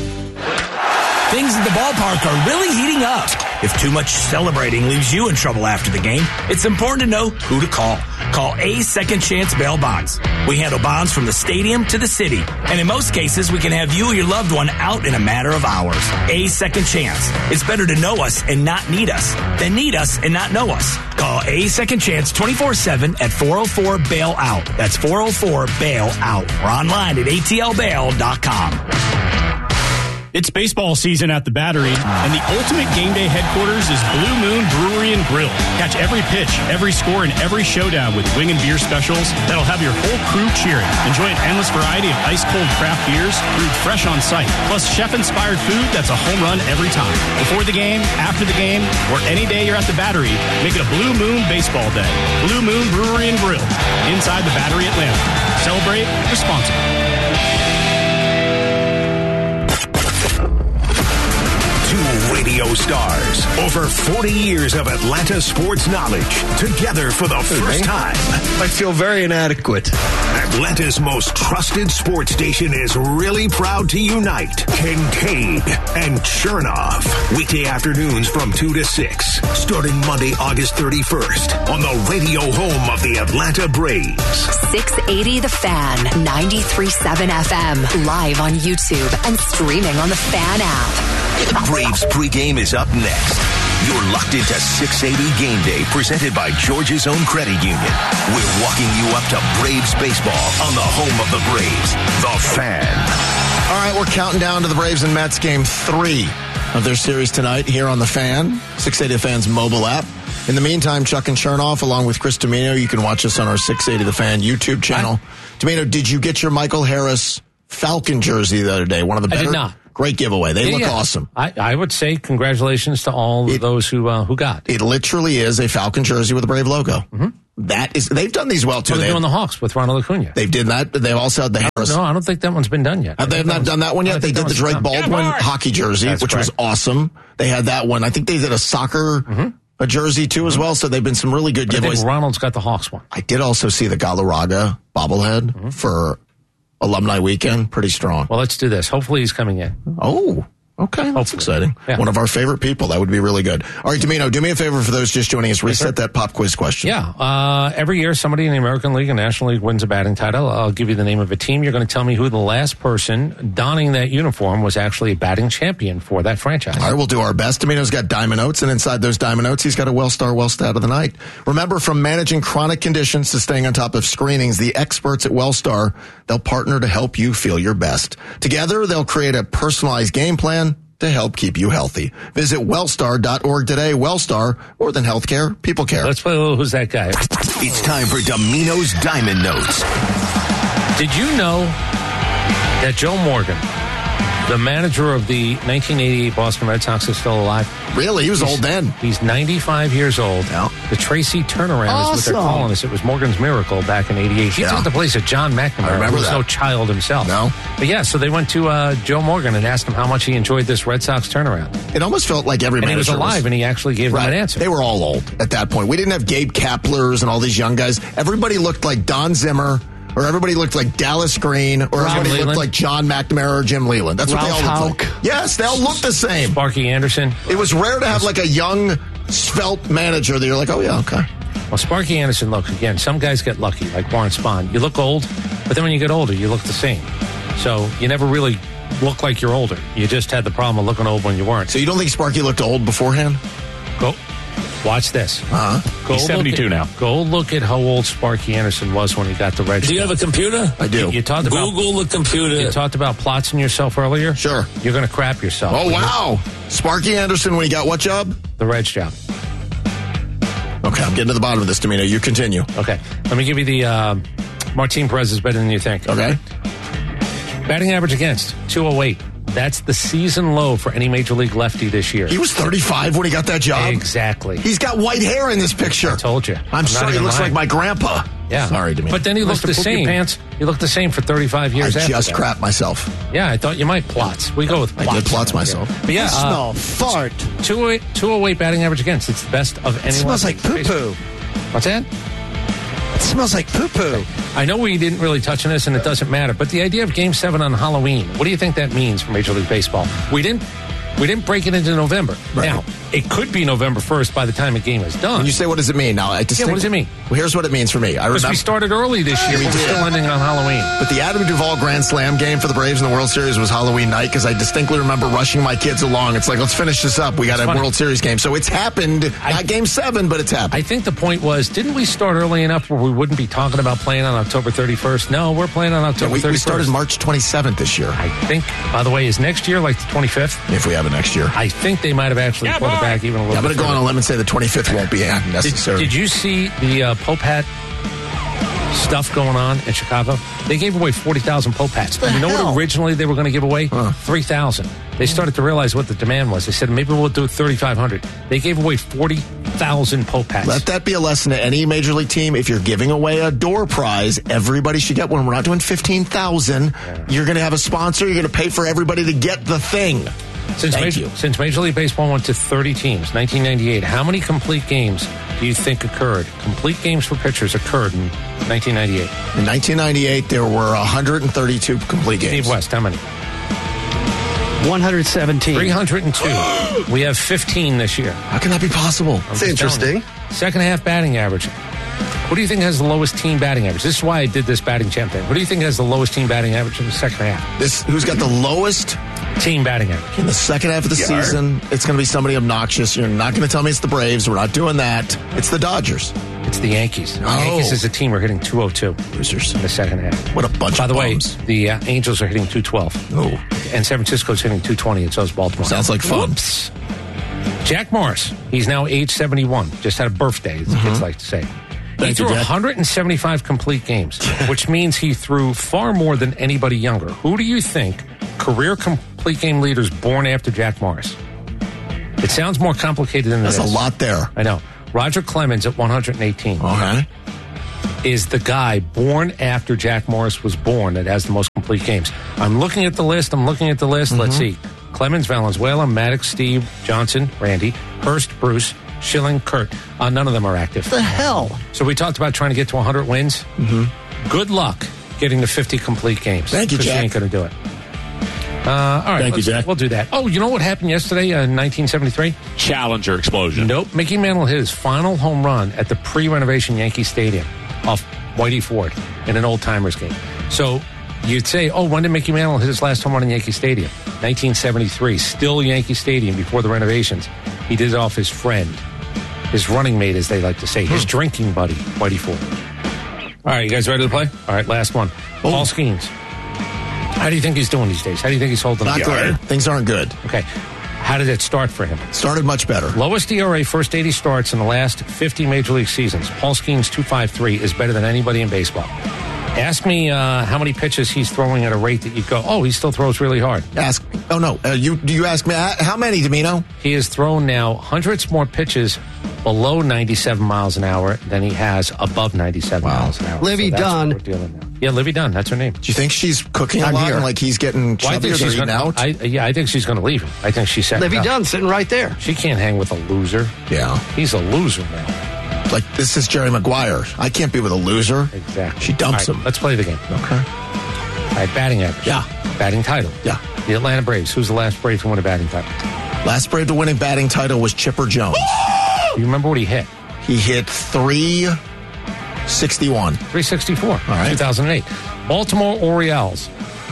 Things at the ballpark are really heating up. If too much celebrating leaves you in trouble after the game, it's important to know who to call. Call A Second Chance Bail Bonds. We handle bonds from the stadium to the city. And in most cases, we can have you or your loved one out in a matter of hours. A Second Chance. It's better to know us and not need us than need us and not know us. Call A Second Chance twenty-four seven at four oh four bail out. That's four oh four bail out. Or online at A T L bail dot com. It's baseball season at the Battery, and the ultimate game day headquarters is Blue Moon Brewery and Grill. Catch every pitch, every score, and every showdown with wing and beer specials that'll have your whole crew cheering. Enjoy an endless variety of ice-cold craft beers brewed fresh on site, plus chef-inspired food that's a home run every time. Before the game, after the game, or any day you're at the Battery, make it a Blue Moon baseball day. Blue Moon Brewery and Grill, inside the Battery Atlanta. Celebrate responsibly. Two radio stars, over forty years of Atlanta sports knowledge, together for the first time. I feel very inadequate. Atlanta's most trusted sports station is really proud to unite Kincaid and Chernoff. Weekday afternoons from two to six, starting Monday, August thirty-first, on the radio home of the Atlanta Braves. six eighty The Fan, ninety-three point seven F M, live on YouTube and streaming on the Fan app. Braves pregame is up next. You're locked into six eighty Game Day, presented by Georgia's own credit union. We're walking you up to Braves baseball on the home of the Braves, The Fan. All right, we're counting down to the Braves and Mets game three of their series tonight here on The Fan, six eighty The Fan's mobile app. In the meantime, Chuck and Chernoff, along with Chris Domino, you can watch us on our six eighty The Fan YouTube channel. Domino, did you get your Michael Harris Falcon jersey the other day? One of the better? I did not. Great giveaway. They yeah, look yeah. awesome. I, I would say congratulations to all it, of those who uh, who got. It literally is a Falcon jersey with a Brave logo. Mm-hmm. That is, they've done these well too. Well, they're doing the Hawks with Ronald Acuna. They've did that. They've also had the Harris. No, I don't think that one's been done yet. Have they have not done that one yet? They did the Drake Baldwin hockey jersey, That's which correct. was awesome. They had that one. I think they did a soccer mm-hmm. a jersey too as well. So they've been some really good But giveaways. I think Ronald's got the Hawks one. I did also see the Galarraga bobblehead mm-hmm. for Alumni Weekend. Pretty strong. Well, let's do this. Hopefully he's coming in. Oh. Okay, that's exciting. Yeah. One of our favorite people. That would be really good. All right, Domino, do me a favor for those just joining us. Reset yes, that pop quiz question. Yeah. Uh, every year, somebody in the American League and National League wins a batting title. I'll give you the name of a team. You're going to tell me who the last person donning that uniform was actually a batting champion for that franchise. All right, we'll do our best. Domino's got Diamond Notes, and inside those Diamond Notes, he's got a Wellstar Wellstat of the night. Remember, from managing chronic conditions to staying on top of screenings, the experts at Wellstar, they'll partner to help you feel your best. Together, they'll create a personalized game plan to help keep you healthy. Visit wellstar dot org today. Wellstar, more than healthcare, people care. Let's play a little Who's That Guy? It's time for Domino's Diamond Notes. Did you know that Joe Morgan, the manager of the nineteen eighty-eight Boston Red Sox, is still alive? Really? He was he's, old then. He's ninety-five years old. Yeah. The Tracy turnaround awesome. is what they're calling this. It was Morgan's miracle back in eighty-eight. He yeah. took the place of John McNamara, I remember who was that. no child himself. No. But yeah, so they went to uh, Joe Morgan and asked him how much he enjoyed this Red Sox turnaround. It almost felt like every and manager he was alive, was, and he actually gave right. them an answer. They were all old at that point. We didn't have Gabe Kaplers and all these young guys. Everybody looked like Don Zimmer, or everybody looked like Dallas Green, or Rob everybody Leland. looked like John McNamara or Jim Leland. That's Ralph what they all looked Houck. like. Yes, they all looked the same. Sparky Anderson. It was rare to have like a young, svelte manager that you're like, oh yeah, okay. Well, Sparky Anderson, look, again, some guys get lucky, like Warren Spahn. You look old, but then when you get older, you look the same. So you never really look like you're older. You just had the problem of looking old when you weren't. So you don't think Sparky looked old beforehand? Go. Watch this. Uh-huh. Go He's seventy-two at, now. Go look at how old Sparky Anderson was when he got the Red. Do you have a computer? I do. You, you talked about Google the computer. You talked about plotzing yourself earlier. Sure. You're going to crap yourself. Oh, wow. Sparky Anderson, when he got what job? The Reds job. Okay, I'm getting to the bottom of this, Domino. You continue. Okay. Let me give you the uh, Martin Perez is better than you think. Okay. Batting average against, two oh eight. That's the season low for any Major League lefty this year. He was thirty-five when he got that job? Exactly. He's got white hair in this picture. I told you. I'm, I'm sorry, not he even looks lying. like my grandpa. Yeah. Sorry, Domino. But then he looked Mister the Poopy same. Pants. He looked the same for thirty-five years I after just that. crap myself. Yeah, I thought you might plots. We go with plots. I did plots myself. But yeah, You uh, smell fart. two oh eight, two oh eight batting average against. It's the best of anyone. It smells like poo-poo. What's that? It smells like poo-poo. I know we didn't really touch on this, and it doesn't matter, but the idea of Game seven on Halloween, what do you think that means for Major League Baseball? We didn't we didn't break it into November. Right. Now, it could be November first by the time the game is done. When you say, what does it mean? Now, I just Yeah, what does it mean? Well, here's what it means for me. I Because remember we started early this year, We but we're did. still ending on Halloween. But the Adam Duvall Grand Slam game for the Braves in the World Series was Halloween night because I distinctly remember rushing my kids along. It's like, let's finish this up. We got It's a funny. World Series game. So it's happened. I- not game seven, but it's happened. I think the point was, didn't we start early enough where we wouldn't be talking about playing on October thirty-first? No, we're playing on Yeah, October we, we thirty-first. started March twenty-seventh this year. I think, by the way, is next year like the twenty-fifth? If we have it next year. I think they might have actually Yeah, pulled it boy. back even a little Yeah, I'm bit going to go on further. a limb and say the twenty-fifth won't be Did, necessary. did you see the uh, Pope hat stuff going on in Chicago? They gave away forty thousand Pope hats. The You know hell? what originally they were going to give away? Huh. three thousand. They started to realize what the demand was. They said, maybe we'll do thirty-five hundred. They gave away forty thousand Pope hats. Let that be a lesson to any major league team. If you're giving away a door prize, everybody should get one. We're not doing fifteen thousand. Yeah. You're going to have a sponsor. You're going to pay for everybody to get the thing. Since Thank Major, you. since Major League Baseball went to thirty teams, nineteen ninety-eight, how many complete games do you think occurred? Complete games for pitchers occurred in nineteen ninety-eight. In nineteen ninety-eight, there were one hundred thirty-two complete games. Steve West, how many? one hundred seventeen. three hundred two. We have fifteen this year. How can that be possible? I'm just telling you. Second half batting average. Who do you think has the lowest team batting average? This is why I did this batting champ thing. Who do you think has the lowest team batting average in the second half? This who's got the lowest team batting average in the second half of the Yeah. season? It's going to be somebody obnoxious. You're not going to tell me it's the Braves. We're not doing that. It's the Dodgers. It's the Yankees. The Oh. Yankees as a team are hitting two oh two. Losers in the second half. What a bunch By of the bums. way, the uh, Angels are hitting two twelve. Oh. And San Francisco's hitting two twenty, and so is Baltimore. Sounds like fun. Whoops. Jack Morris. He's now age seventy-one. Just had a birthday, as the kids like to say. He Thank you, threw Jack. one hundred seventy-five complete games, which means he threw far more than anybody younger. Who do you think career complete game leaders born after Jack Morris? It sounds more complicated than That's it is. a lot there. I know. Roger Clemens at one hundred eighteen. Okay. Is the guy born after Jack Morris was born that has the most complete games. I'm looking at the list. I'm looking at the list. Let's see. Clemens, Valenzuela, Maddox, Steve, Johnson, Randy, Hurst, Bruce, Schilling, Kurt. Uh, none of them are active. The hell? So we talked about trying to get to one hundred wins. Mm-hmm. Good luck getting to fifty complete games. Thank you, 'cause Jack. You ain't going to do it. Uh, all right. Thank you, let's- Jack. We'll do that. Oh, you know what happened yesterday uh, in nineteen seventy-three? Challenger explosion. Nope. Mickey Mantle hit his final home run at the pre-renovation Yankee Stadium off Whitey Ford in an old-timers game. So you'd say, oh, when did Mickey Mantle hit his last home run in Yankee Stadium? nineteen seventy-three. Still Yankee Stadium before the renovations. He did it off his friend, his running mate, as they like to say, his drinking buddy, Whitey Ford. All right, you guys ready to play? All right, last one. Paul Skeens. How do you think he's doing these days? How do you think he's holding up? Not good. Things aren't good. Okay. How did it start for him? Started much better. Lowest E R A first eighty starts in the last fifty Major League seasons. Paul Skeens two fifty-three is better than anybody in baseball. Ask me uh, how many pitches he's throwing at a rate that you go, oh, he still throws really hard. Ask. Oh no. Uh, you do you ask me uh, how many, Domino? He has thrown now hundreds more pitches below ninety-seven miles an hour than he has above ninety-seven miles an hour. Livy So that's Dunn. what we're dealing now. Yeah, Livy Dunn. That's her name. Do you think she's cooking a I'm lot here. and like he's getting Well, I chubbier think or she's eating going out? I, yeah, I think she's going to leave him. I think she's set. Livy up. Dunn sitting right there. She can't hang with a loser. Yeah. He's a loser now. Like this is Jerry Maguire. I can't be with a loser. Exactly. She dumps All right, him. Let's play the game. Okay. All right, batting average. Yeah. Batting title. Yeah. The Atlanta Braves. Who's the last Brave to win a batting title? Last Brave to winning batting title was Chipper Jones. You remember what he hit? He hit three sixty-one. three sixty-four. All right. two thousand eight. Baltimore Orioles.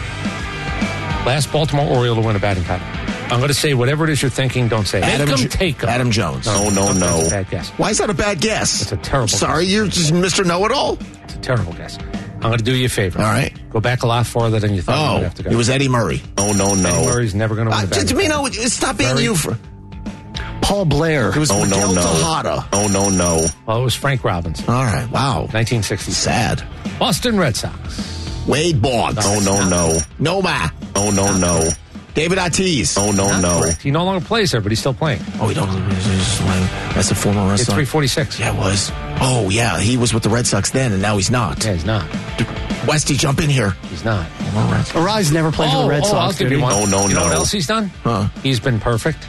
Last Baltimore Oriole to win a batting title. I'm going to say whatever it is you're thinking, don't say it. Adam Make them Jo- take 'em. Adam Jones. No, No, no, that's no. a bad guess. Why is that a bad guess? It's a terrible Sorry, guess. you're just Mister Know-It-All. It's a terrible guess. I'm going to do you a favor. All right. Go back a lot farther than you thought you Oh, would have to go. it was Eddie Murray. Oh, no, no. Eddie Murray's never going to win Uh, a batting Domino, title. stop being Very- you for. Paul Blair. It was Oh, no, Miguel no. Tejada. Oh, no, no. Well, it was Frank Robinson. All right, wow. nineteen sixty. Sad. Boston Red Sox. Wade Boggs. Oh, no, no. Noma. Oh, no, no. David Ortiz. Oh, no, no. He no longer plays there, but he's still playing. Oh, he don't. That's a former Red It's Sox. three forty-six. Yeah, it was. Oh, yeah, he was with the Red Sox then, and now he's not. Yeah, he's not. Westy, jump in here. He's not. Arise never played for the Red oh, Sox. I'll give did you he? one. Oh, no, you know no. what else he's done? Huh. He's been perfect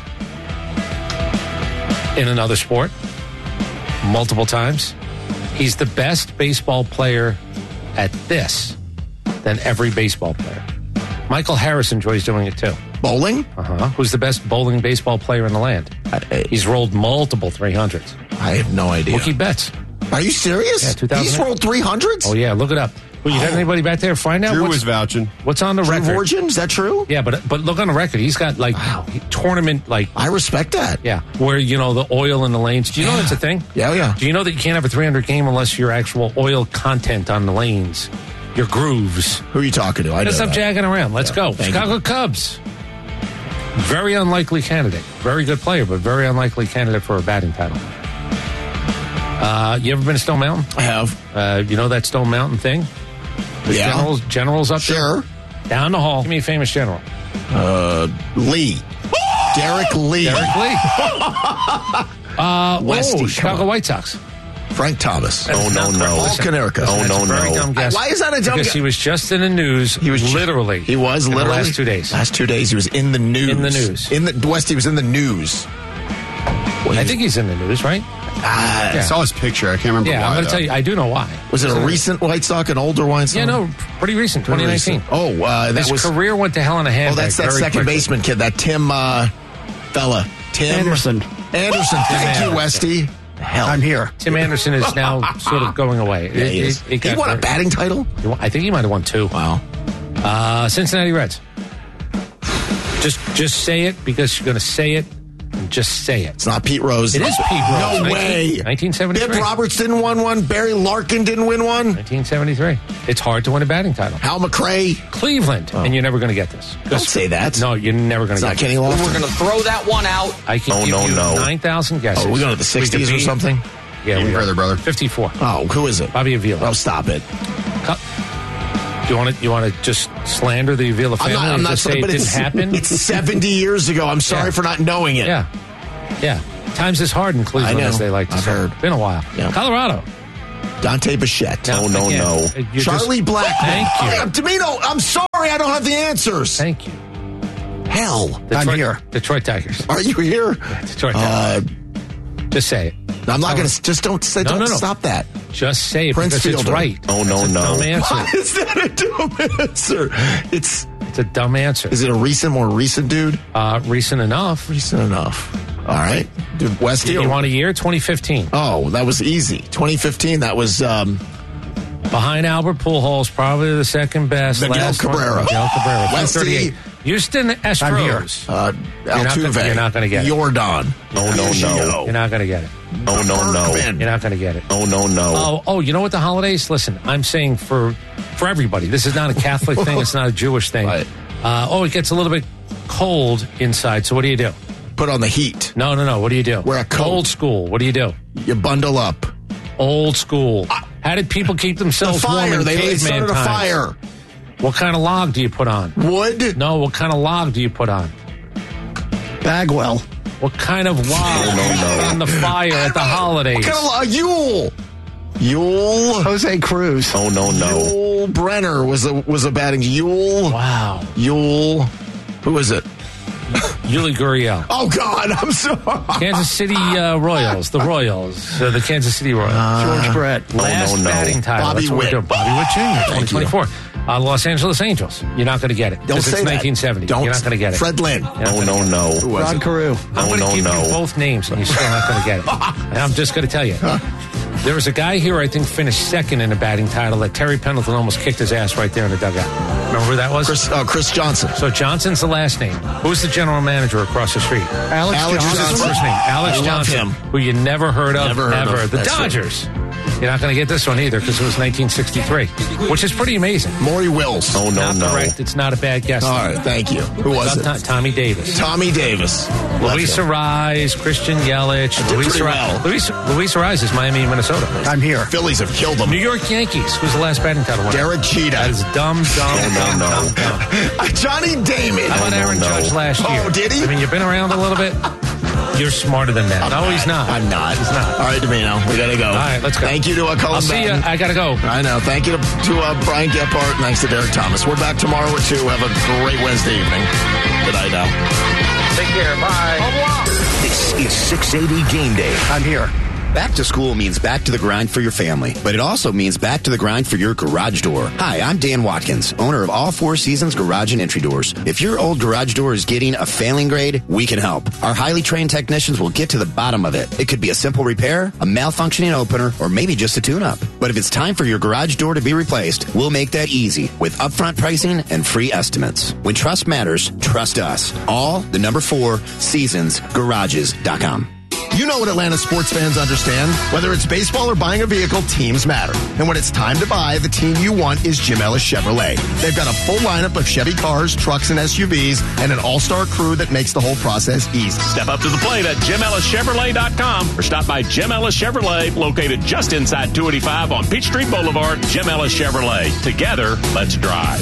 in another sport multiple times. He's the best baseball player at this than every baseball player. Michael Harris enjoys doing it too. Bowling? Uh-huh. Who's the best bowling baseball player in the land? I, He's rolled multiple three hundreds. I have no idea. Mookie Betts. Are you serious? Yeah, two thousand. He's rolled three hundreds? Oh, yeah, look it up. Well, you got anybody back there? Find out Drew what's, was vouching. what's on the Drew record. Vorgin? Is that true? Yeah, but but look on the record. He's got like tournament like I respect that. yeah, where you know the oil in the lanes. Do you know that's a thing? Yeah, yeah. Do you know that you can't have a three hundred game unless your actual oil content on the lanes, your grooves? Who are you talking to? I know Just stop that. jagging around. Let's Yeah, go. thank Chicago you. Cubs. Very unlikely candidate. Very good player, but very unlikely candidate for a batting title. Uh, you ever been to Stone Mountain? I have. Uh, you know that Stone Mountain thing? The Yeah. generals, generals up Sure. there? Down the hall. Give me a famous general. Uh, Lee. Derek Lee. Derek Lee. uh, Westy, oh, come Chicago on. White Sox. Frank Thomas. That's not correct. Paul Listen, Konerka. listen, Oh, that's no, a very no. dumb guess. Why is that a dumb Because guess? he was just in the news. He was literally. He was in literally the last two days. Last two days, he was in the news. In the news. In the West, he was in the news. Well, he I was- think he's in the news, right? Ah, I saw his picture. I can't remember Yeah, why. I'm going to though. tell you. I do know why. Was it a recent White Sox, an older White Sox? Yeah, no, pretty recent, Pretty twenty nineteen. recent. Oh, uh, that His was. career went to hell in a handbag. Oh, that's that very second quickly. baseman kid, that Tim uh, fella. Tim Anderson. Anderson. Thank you, Anderson. Westy. hell? I'm here. Tim Anderson is now sort of going away. Yeah, he is. It, it he won a very- batting title? He won- I think he might have won two. Wow. Uh, Cincinnati Reds. Just just say it because you're going to say it. And just say it. It's not Pete Rose. It is Pete Rose. No way. nineteen seventy-three. Bibb Roberts didn't win one. Barry Larkin didn't win one. nineteen seventy-three. It's hard to win a batting title. Hal McRae. Cleveland. Oh. And you're never going to get this. Don't say that. No, you're never going It's to not get Kenny this. Lofton. We're going to throw that one out. I can Oh, give no, you no. nine thousand guesses. Oh, we going to the sixties or beat- something? Yeah, Even we further, brother. fifty-four. Oh, who is it? Bobby Avila. Oh, stop it. Do you want to? You want to just slander the Avila family I'm not, I'm and not just say it but didn't it's, happen? It's seventy years ago. I'm sorry Yeah. for not knowing it. Yeah, yeah. Times is hard in Cleveland, I know. as they like to I've say. heard. Been a while. Yeah. Colorado. Dante Bichette. No, No, no, again, no. you're Charlie just- Black. Thank you. Oh, Domino, I'm sorry. I don't have the answers. Thank you. Hell. Detroit, I'm here. Detroit Tigers. Are you here? Yeah, Detroit Uh, Tigers. Just say it. I'm not going to. Just don't say. No, don't no, no. stop that. Just say it Prince because Fielder. it's right. Oh, no, It's a no. dumb answer. Why is that a dumb answer? It's. It's a dumb answer. Is it a recent, more recent dude? Uh, recent enough. Recent enough. All right. Dude, West You, Hill. you want a year? twenty fifteen. Oh, that was easy. twenty fifteen. That was. Um, Behind Albert Pujols, probably the second best. Miguel Last one- Cabrera. Miguel Cabrera. Westy. two thirty-eight. Houston Astros. uh, You're not Altuve. gonna- you're not gonna get it. Jordan. No, no, no. You're not going to get it. No, no, no. You're not going to get it. No, no, no. Oh, oh, you know what? The holidays. Listen, I'm saying for for everybody. This is not a Catholic thing. It's not a Jewish thing. Right. Uh, oh, it gets a little bit cold inside. So what do you do? Put on the heat. No, no, no. What do you do? Wear a coat. Old school. What do you do? You bundle up. Old school. How did people keep The themselves warm fire. in They, they caveman started a times? fire. What kind of log do you put on? Wood. No, what kind of log do you put on? Bagwell. What kind of log No, no, no. on the fire at the holidays? What kind of a Yule? Yule. Jose Cruz. Oh no, no. Yule Brenner was a was a batting. Yule. Wow. Yule. Who is it? Yuli Gurriel. Oh God, I'm sorry. Kansas City uh, Royals. The Royals. Uh, the Kansas City Royals. George Brett. Last no, no. batting title. Bobby That's what Witt. we're doing. Bobby Witt Junior Thank twenty twenty-four. Uh, Los Angeles Angels. You're not going to get it. Don't 'Cause say it's that. nineteen seventy. Don't. You're not going to get it. Fred Lynn. not No, gonna no, get it. no. Who was Rod it? Carew. I'm No, going to no, give no. you both names, and you're still not going to get it. And I'm just going to tell you. There was a guy here, I think, finished second in a batting title that Terry Pendleton almost kicked his ass right there in the dugout. Remember who that was? Chris, uh, Chris Johnson. So Johnson's the last name. Who's the general manager across the street? Alex, Alex Johnson. Who's his first name? Alex I love Johnson, him. who you never heard of Never heard ever. of. The That's Dodgers. You're not going to get this one either because it was nineteen sixty-three, which is pretty amazing. Maury Wills. Oh no, not no. correct. It's not a bad guess. All right, thank you. Who was it? Tom- Tommy Davis. Tommy Davis. Luis Arise, Christian Yelich. did Luis pretty Arise. well. Luis, Luis Arise is Miami, Minnesota. I'm here. Phillies have killed him. New York Yankees. Who's the last batting title winner? Derek Cheetah. That is dumb, dumb, No, no, dumb, no. dumb, dumb. Johnny Damon. How about No, no, Aaron no. Judge last year? Oh, did he? I mean, you've been around a little bit. You're smarter than that. I'm no, he's not. I'm not. He's not. All right, Domino, we gotta go. All right, let's go. Thank you to uh, Colin I'll see you. Batten. I gotta go. I know. Thank you to, to uh, Brian Gephardt. Thanks to Derek Thomas. We're back tomorrow at two. Have a great Wednesday evening. Good night now. Take care. Bye. Au revoir. This is six eighty Game Day. I'm here. Back to school means back to the grind for your family, but it also means back to the grind for your garage door. Hi, I'm Dan Watkins, owner of All Four Seasons Garage and Entry Doors. If your old garage door is getting a failing grade, we can help. Our highly trained technicians will get to the bottom of it. It could be a simple repair, a malfunctioning opener, or maybe just a tune-up. But if it's time for your garage door to be replaced, we'll make that easy with upfront pricing and free estimates. When trust matters, trust us. All the number four seasons garages dot com. You know what Atlanta sports fans understand. Whether it's baseball or buying a vehicle, teams matter. And when it's time to buy, the team you want is Jim Ellis Chevrolet. They've got a full lineup of Chevy cars, trucks, and S U Vs, and an all-star crew that makes the whole process easy. Step up to the plate at Jim Ellis Chevrolet dot com or stop by Jim Ellis Chevrolet, located just inside two eighty-five on Peachtree Boulevard. Jim Ellis Chevrolet. Together, let's drive.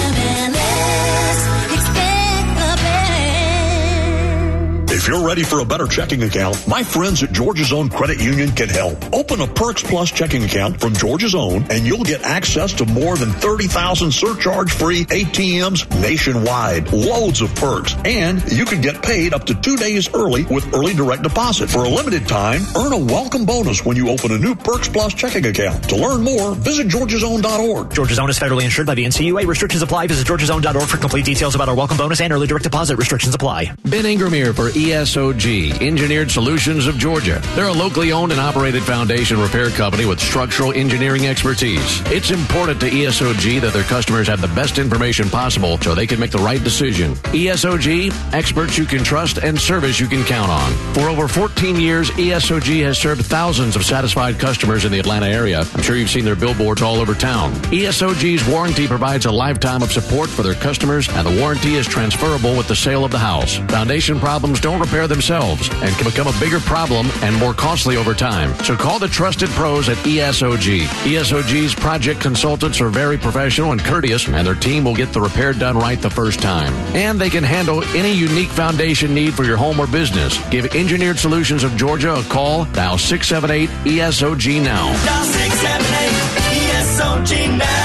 If you're ready for a better checking account, my friends at Georgia's Own Credit Union can help. Open a Perks Plus checking account from Georgia's Own, and you'll get access to more than thirty thousand surcharge-free A T Ms nationwide. Loads of perks. And you can get paid up to two days early with early direct deposit. For a limited time, earn a welcome bonus when you open a new Perks Plus checking account. To learn more, visit georgias own dot org. Georgia's Own is federally insured by the N C U A. Restrictions apply. Visit georgias own dot org for complete details about our welcome bonus and early direct deposit. Restrictions apply. Ben Ingram here for E S S O G, Engineered Solutions of Georgia. They're a locally owned and operated foundation repair company with structural engineering expertise. It's important to E S O G that their customers have the best information possible so they can make the right decision. E S O G, experts you can trust and service you can count on. For over fourteen years, E S O G has served thousands of satisfied customers in the Atlanta area. I'm sure you've seen their billboards all over town. E S O G's warranty provides a lifetime of support for their customers, and the warranty is transferable with the sale of the house. Foundation problems don't repair themselves and can become a bigger problem and more costly over time. So call the trusted pros at E S O G. E S O G's project consultants are very professional and courteous, and their team will get the repair done right the first time. And they can handle any unique foundation need for your home or business. Give Engineered Solutions of Georgia a call. Dial six seven eight E S O G now. Dial six seven eight E S O G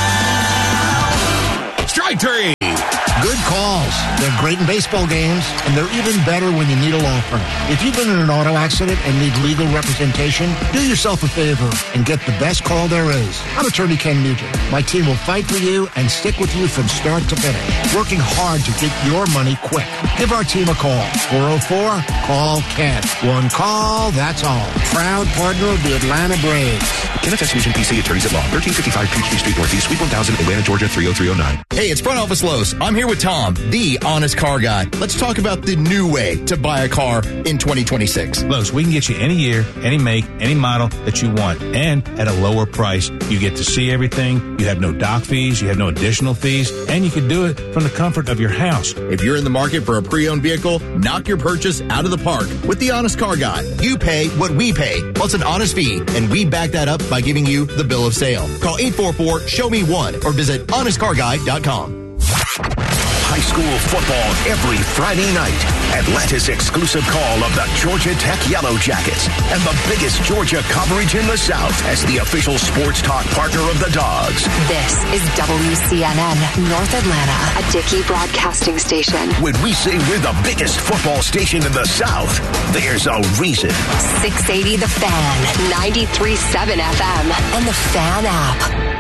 now. Strike three. Good calls. They're great in baseball games, and they're even better when you need a law firm. If you've been in an auto accident and need legal representation, do yourself a favor and get the best call there is. I'm attorney Ken Nugent. My team will fight for you and stick with you from start to finish, working hard to get your money quick. Give our team a call. four oh four, call Ken. One call, that's all. Proud partner of the Atlanta Braves. Kenneth S. Nugent, P C, Attorneys at Law, thirteen fifty-five Peachtree Street Northeast, Suite one thousand, Atlanta, Georgia, three oh three oh nine. Hey, it's Front Office Lowe's. I'm here with Tom, the honest car guy. Let's talk about the new way to buy a car in twenty twenty-six. Lowe's, we can get you any year, any make, any model that you want, and at a lower price. You get to see everything. You have no dock fees. You have no additional fees, and you can do it from the comfort of your house. If you're in the market for a pre-owned vehicle, knock your purchase out of the park with the honest car guy. You pay what we pay, plus an honest fee, and we back that up by giving you the bill of sale. Call eight four four, show me one or visit honest car guy dot com. High school football every Friday night. Atlanta's exclusive call of the Georgia Tech Yellow Jackets and the biggest Georgia coverage in the South as the official sports talk partner of the Dogs. This is W C N N North Atlanta, a Dickey broadcasting station. When we say we're the biggest football station in the South, there's a reason. six eighty The Fan, ninety-three point seven F M, and the Fan app.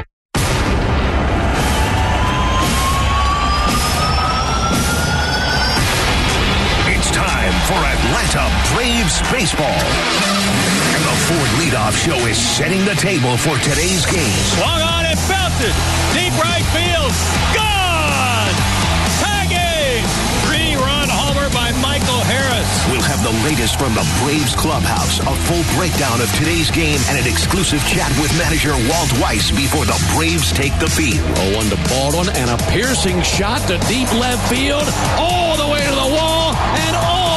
For Atlanta Braves baseball. And the Ford Leadoff Show is setting the table for today's game. Swung on and belted. Deep right field. Gone! Tagging! Three-run homer by Michael Harris. We'll have the latest from the Braves clubhouse, a full breakdown of today's game, and an exclusive chat with manager Walt Weiss before the Braves take the field. oh one to Baldwin, and a piercing shot to deep left field, all the way to the wall, and all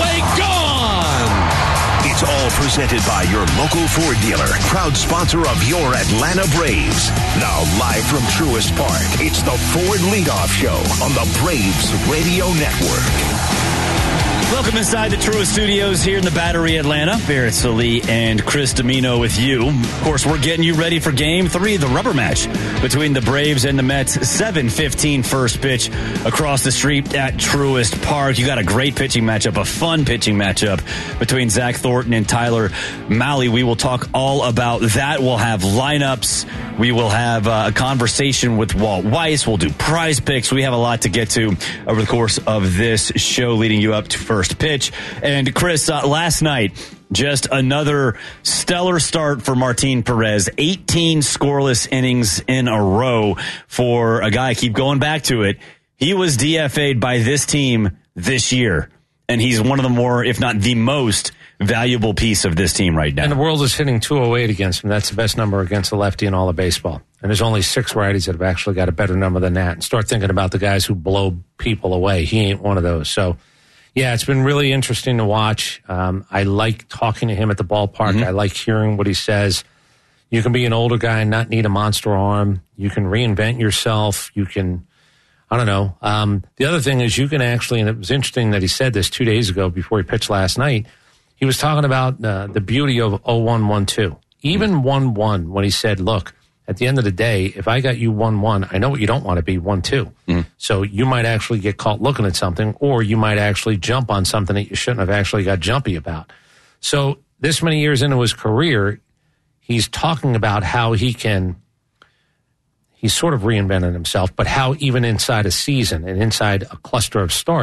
It's all presented by your local Ford dealer, proud sponsor of your Atlanta Braves. Now live from Truist Park, it's the Ford Leadoff Show on the Braves Radio Network. Welcome inside the Truist Studios here in the Battery, Atlanta. Barrett Salee and Chris Domino with you. Of course, we're getting you ready for Game three, the rubber match between the Braves and the Mets. seven fifteen first pitch across the street at Truist Park. You got a great pitching matchup, a fun pitching matchup between Zach Thornton and Tyler Mahle. We will talk all about that. We'll have lineups. We will have uh, a conversation with Walt Weiss. We'll do prize picks. We have a lot to get to over the course of this show leading you up to first pitch. And Chris, uh, last night, just another stellar start for Martin Perez. eighteen scoreless innings in a row for a guy. I keep going back to it. He was D F A'd by this team this year, and he's one of the more, if not the most, valuable piece of this team right now. And the world is hitting two oh eight against him. That's the best number against a lefty in all of baseball. And there's only six righties that have actually got a better number than that. And start thinking about the guys who blow people away. He ain't one of those. So, yeah, it's been really interesting to watch. Um, I like talking to him at the ballpark. Mm-hmm. I like hearing what he says. You can be an older guy and not need a monster arm. You can reinvent yourself. You can, I don't know. Um, the other thing is you can actually, and it was interesting that he said this two days ago before he pitched last night, he was talking about uh, the beauty of oh one one two. Even one one, when he said, look, at the end of the day, if I got you one one, I know what you don't want to be one two. Mm. So you might actually get caught looking at something, or you might actually jump on something that you shouldn't have actually got jumpy about. So this many years into his career, he's talking about how he can, he's sort of reinvented himself, but how even inside a season and inside a cluster of starts,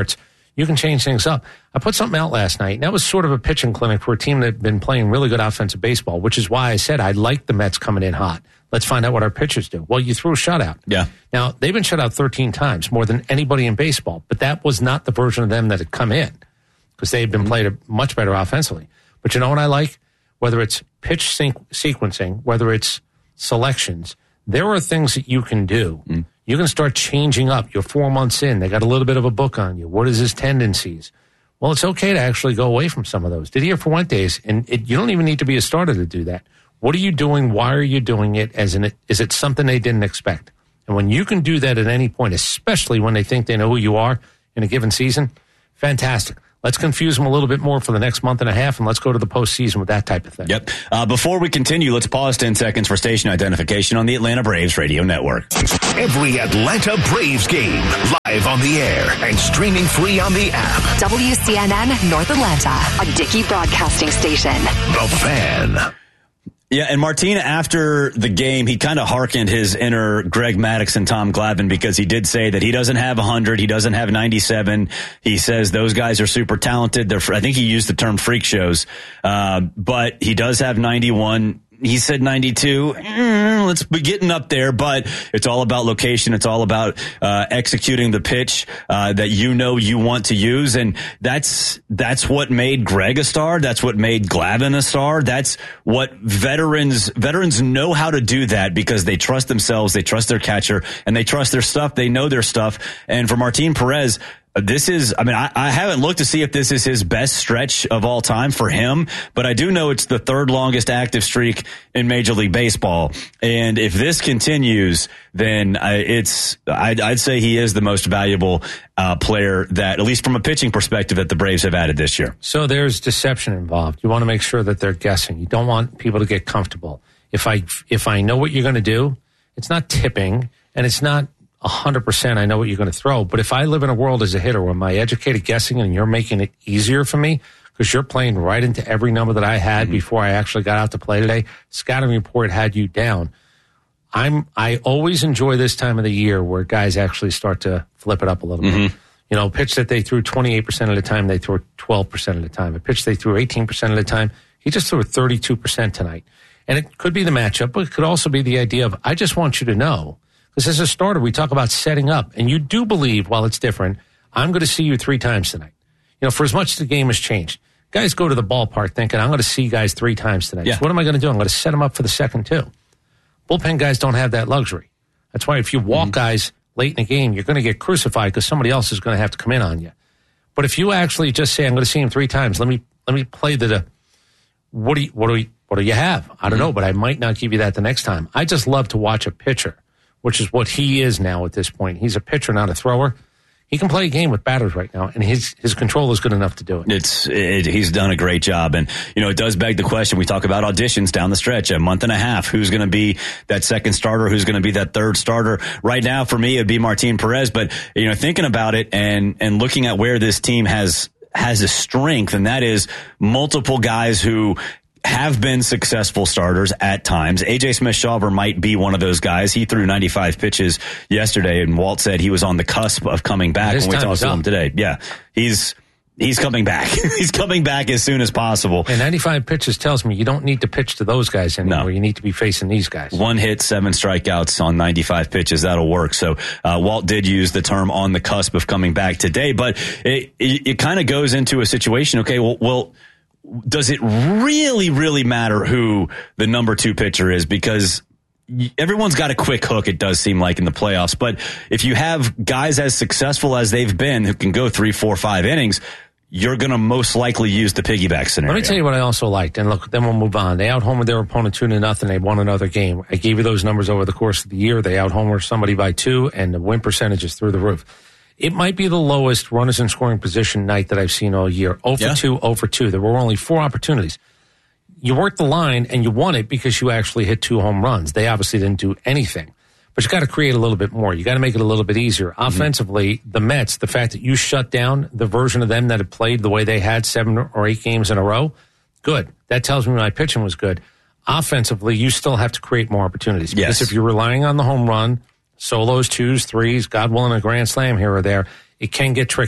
You can change things up. I put something out last night, and that was sort of a pitching clinic for a team that had been playing really good offensive baseball, which is why I said I like the Mets coming in hot. Let's find out what our pitchers do. Well, you threw a shutout. Yeah. Now, they've been shut out thirteen times, more than anybody in baseball, but that was not the version of them that had come in because they had been played much better offensively. But you know what I like? Whether it's pitch sync- sequencing, whether it's selections, there are things that you can do. Mm. You can start changing up. You're four months in. They got a little bit of a book on you. What is his tendencies? Well, it's okay to actually go away from some of those. Didier Fuentes, and it, you don't even need to be a starter to do that. What are you doing? Why are you doing it? As in, is it something they didn't expect? And when you can do that at any point, especially when they think they know who you are in a given season, fantastic. Let's confuse them a little bit more for the next month and a half, and let's go to the postseason with that type of thing. Yep. Uh, before we continue, let's pause ten seconds for station identification on the Atlanta Braves Radio Network. Every Atlanta Braves game, live on the air and streaming free on the app. W C N N North Atlanta, a Dickey Broadcasting Station. The Fan. Yeah, and Martina, after the game, he kind of hearkened his inner Greg Maddux and Tom Glavine because he did say that he doesn't have one hundred, he doesn't have ninety-seven. He says those guys are super talented. They're, I think he used the term freak shows, uh, but he does have ninety-one. He said ninety-two. Mm, let's be getting up there, but it's all about location. It's all about uh, executing the pitch uh, that you know you want to use, and that's that's what made Greg a star. That's what made Glavine a star. That's what veterans veterans know how to do that because they trust themselves, they trust their catcher, and they trust their stuff. They know their stuff. And for Martin Perez, this is, I mean, I, I haven't looked to see if this is his best stretch of all time for him, but I do know it's the third longest active streak in Major League Baseball. And if this continues, then I, it's, I'd, I'd say he is the most valuable uh, player that, at least from a pitching perspective, that the Braves have added this year. So there's deception involved. You want to make sure that they're guessing. You don't want people to get comfortable. If I, if I know what you're going to do, it's not tipping and it's not one hundred percent I know what you're going to throw. But if I live in a world as a hitter where my educated guessing and you're making it easier for me because you're playing right into every number that I had mm-hmm. before I actually got out to play today, scouting report had you down. I'm, I always enjoy this time of the year where guys actually start to flip it up a little mm-hmm. bit. You know, a pitch that they threw twenty-eight percent of the time, they threw twelve percent of the time. A pitch they threw eighteen percent of the time, he just threw thirty-two percent tonight. And it could be the matchup, but it could also be the idea of, I just want you to know, because as a starter, we talk about setting up, and you do believe, while it's different, I'm going to see you three times tonight. You know, for as much as the game has changed, guys go to the ballpark thinking, I'm going to see guys three times tonight. Yeah. So what am I going to do? I'm going to set them up for the second, too. Bullpen guys don't have that luxury. That's why if you walk mm-hmm. guys late in the game, you're going to get crucified because somebody else is going to have to come in on you. But if you actually just say, I'm going to see him three times, let me let me play the, the what do you, what do you, what do you have? I don't mm-hmm. know, but I might not give you that the next time. I just love to watch a pitcher, which is what he is now at this point. He's a pitcher, not a thrower. He can play a game with batters right now, and his his control is good enough to do it. It's it, he's done a great job, and you know it does beg the question. We talk about auditions down the stretch, a month and a half. Who's going to be that second starter? Who's going to be that third starter? Right now, for me, it'd be Martin Perez. But you know, thinking about it and and looking at where this team has has a strength, and that is multiple guys who have been successful starters at times. A J Smith-Shawver might be one of those guys. He threw ninety-five pitches yesterday, and Walt said he was on the cusp of coming back when we talked to him today. Yeah, he's he's coming back. He's coming back as soon as possible. And ninety-five pitches tells me you don't need to pitch to those guys anymore. No. You need to be facing these guys. One hit, seven strikeouts on ninety-five pitches. That'll work. So uh, Walt did use the term on the cusp of coming back today, but it, it, it kind of goes into a situation, okay, well, well does it really, really matter who the number two pitcher is? Because everyone's got a quick hook, it does seem like, in the playoffs. But if you have guys as successful as they've been who can go three, four, five innings, you're going to most likely use the piggyback scenario. Let me tell you what I also liked, and look, then we'll move on. They out-homered their opponent two to nothing. They won another game. I gave you those numbers over the course of the year. They out-homered somebody by two, and the win percentage is through the roof. It might be the lowest runners in scoring position night that I've seen all year. oh for two, oh for two. There were only four opportunities. You worked the line, and you won it because you actually hit two home runs. They obviously didn't do anything. But you got to create a little bit more. You got to make it a little bit easier. Mm-hmm. Offensively, the Mets, the fact that you shut down the version of them that had played the way they had seven or eight games in a row, good. That tells me my pitching was good. Offensively, you still have to create more opportunities. Because yes. if you're relying on the home run, solos, twos, threes, God willing, a grand slam here or there, it can get tricky.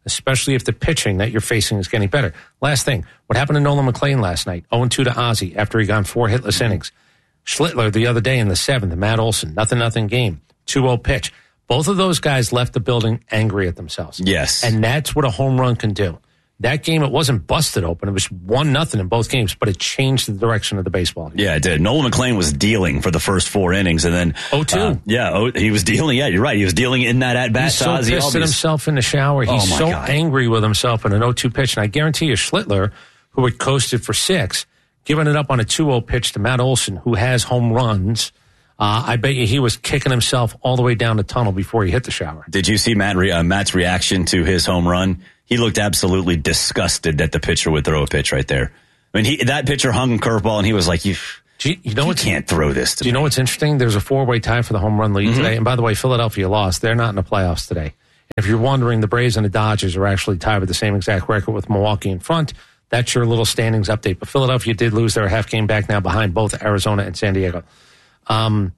especially if the pitching that you're facing is getting better. Last thing, what happened to Nolan McLean last night? oh and two to Ozzie after he gone four hitless innings. Schlittler the other day in the seventh, the Matt Olson, nothing, nothing game, two oh pitch. Both of those guys left the building angry at themselves. Yes. And that's what a home run can do. That game, it wasn't busted open. It was one nothing in both games, but it changed the direction of the baseball game. Yeah, it did. Nolan McLean was dealing for the first four innings, and then oh two. Uh, yeah, oh, he was dealing. Yeah, you're right. He was dealing in that at bat. He's so pissed at himself in the shower. He's oh so God. angry with himself in an oh two pitch. And I guarantee you, Schlittler, who had coasted for six, giving it up on a two oh pitch to Matt Olson, who has home runs. Uh, I bet you he was kicking himself all the way down the tunnel before he hit the shower. Did you see Matt re- uh, Matt's reaction to his home run? He looked absolutely disgusted that the pitcher would throw a pitch right there. I mean, he, that pitcher hung a curveball, and he was like, "You, you, you know, you can't throw this." To do you me. know what's interesting? There's a four-way tie for the home run lead Mm-hmm. today. And by the way, Philadelphia lost. They're not in the playoffs today. If you're wondering, the Braves and the Dodgers are actually tied with the same exact record with Milwaukee in front. That's your little standings update. But Philadelphia did lose. They're a half game back now behind both Arizona and San Diego. Um.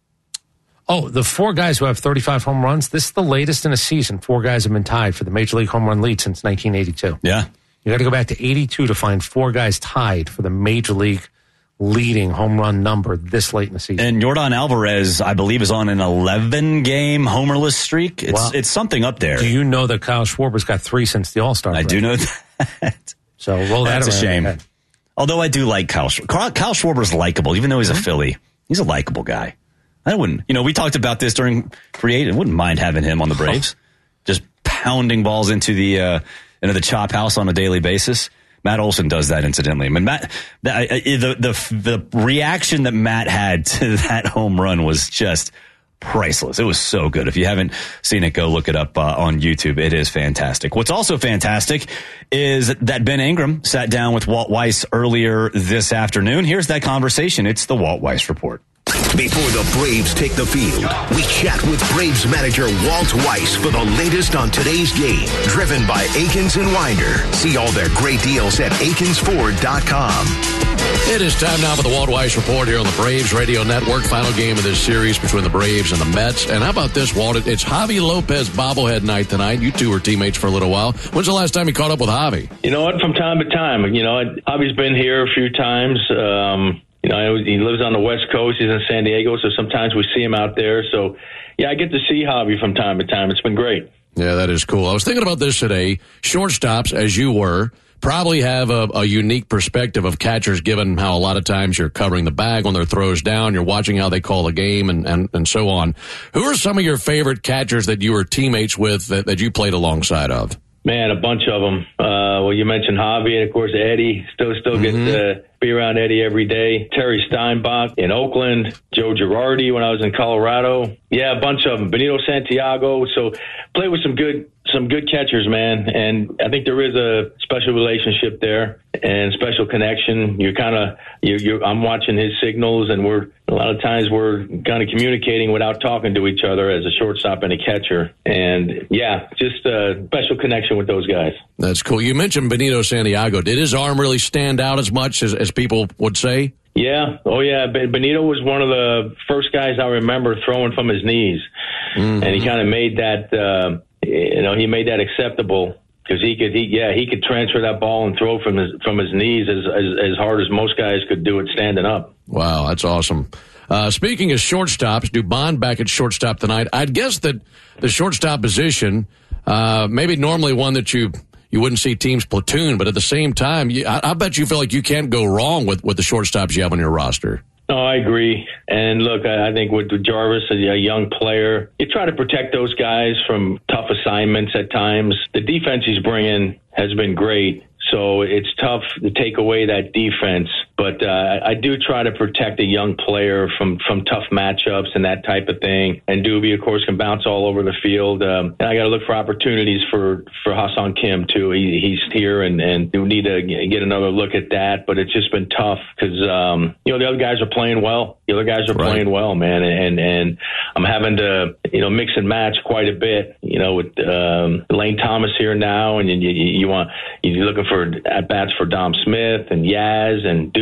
Oh, the four guys who have thirty-five home runs, this is the latest in a season. Four guys have been tied for the Major League home run lead since nineteen eighty-two. Yeah. You got to go back to eighty-two to find four guys tied for the Major League leading home run number this late in the season. And Yordan Alvarez, I believe, is on an eleven-game homerless streak. It's Wow. it's something up there. Do you know that Kyle Schwarber's got three since the All-Star break? I do know that. So roll that That's a around shame. your head. Although I do like Kyle Schwarber. Kyle, Kyle Schwarber's likable, even though he's a Philly. He's a likable guy. I wouldn't, you know, we talked about this during Create. I wouldn't mind having him on the Braves, just pounding balls into the uh, into the chop house on a daily basis. Matt Olson does that, incidentally. I mean, Matt, the, the the the reaction that Matt had to that home run was just priceless. It was so good. If you haven't seen it, go look it up uh, on YouTube. It is fantastic. What's also fantastic is that Ben Ingram sat down with Walt Weiss earlier this afternoon. Here's that conversation. It's the Walt Weiss Report. Before the Braves take the field, we chat with Braves manager Walt Weiss for the latest on today's game. Driven by Akins and Winder. See all their great deals at akins ford dot com. It is time now for the Walt Weiss Report here on the Braves Radio Network. Final game of this series between the Braves and the Mets. And how about this, Walt? It's Javi Lopez bobblehead night tonight. You two were teammates for a little while. When's the last time you caught up with Javi? You know what? From time to time. You know, Javi's been here a few times. Um, you know, he lives on the West Coast. He's in San Diego, so sometimes we see him out there. So, yeah, I get to see Javi from time to time. It's been great. Yeah, that is cool. I was thinking about this today. Shortstops, as you were, probably have a, a unique perspective of catchers, given how a lot of times you're covering the bag when their throws down, you're watching how they call a game, and, and, and so on. Who are some of your favorite catchers that you were teammates with that, that you played alongside of? Man, a bunch of them. Uh, well, you mentioned Javi, and of course Eddie. Still, still Mm-hmm. get to be around Eddie every day. Terry Steinbach in Oakland. Joe Girardi when I was in Colorado. Yeah, a bunch of them. Benito Santiago. So, play with some good, some good catchers, man. And I think there is a special relationship there and special connection. You're kind of, you, you're. I'm watching his signals, and we're a lot of times we're kind of communicating without talking to each other as a shortstop and a catcher. And yeah, just a special connection with those guys. That's cool. You mentioned Benito Santiago. Did his arm really stand out as much as, as people would say? Yeah. Oh, yeah. Benito was one of the first guys I remember throwing from his knees. Mm-hmm. And he kind of made that, uh, you know, he made that acceptable because he could, he, yeah, he could transfer that ball and throw from his, from his knees as, as, as hard as most guys could do it standing up. Wow, that's awesome. Uh, speaking of shortstops, Dubon back at shortstop tonight. I'd guess that the shortstop position, uh, maybe normally one that you, you wouldn't see teams platoon, but at the same time, you, I, I bet you feel like you can't go wrong with, with the shortstops you have on your roster. No, I agree. And look, I, I think with Jarvis, a, a young player, you try to protect those guys from tough assignments at times. The defense he's bringing has been great. So it's tough to take away that defense. But uh, I do try to protect a young player from, from tough matchups and that type of thing. And Doobie, of course, can bounce all over the field. Um, and I got to look for opportunities for, for Ha-Seong Kim, too. He, he's here, and, and we need to get another look at that. But it's just been tough because, um, you know, the other guys are playing well. The other guys are right. playing well, man. And, and I'm having to, you know, mix and match quite a bit, you know, with um, Lane Thomas here now. And you, you, you want, you're looking for at-bats for Dom Smith and Yaz and Doobie.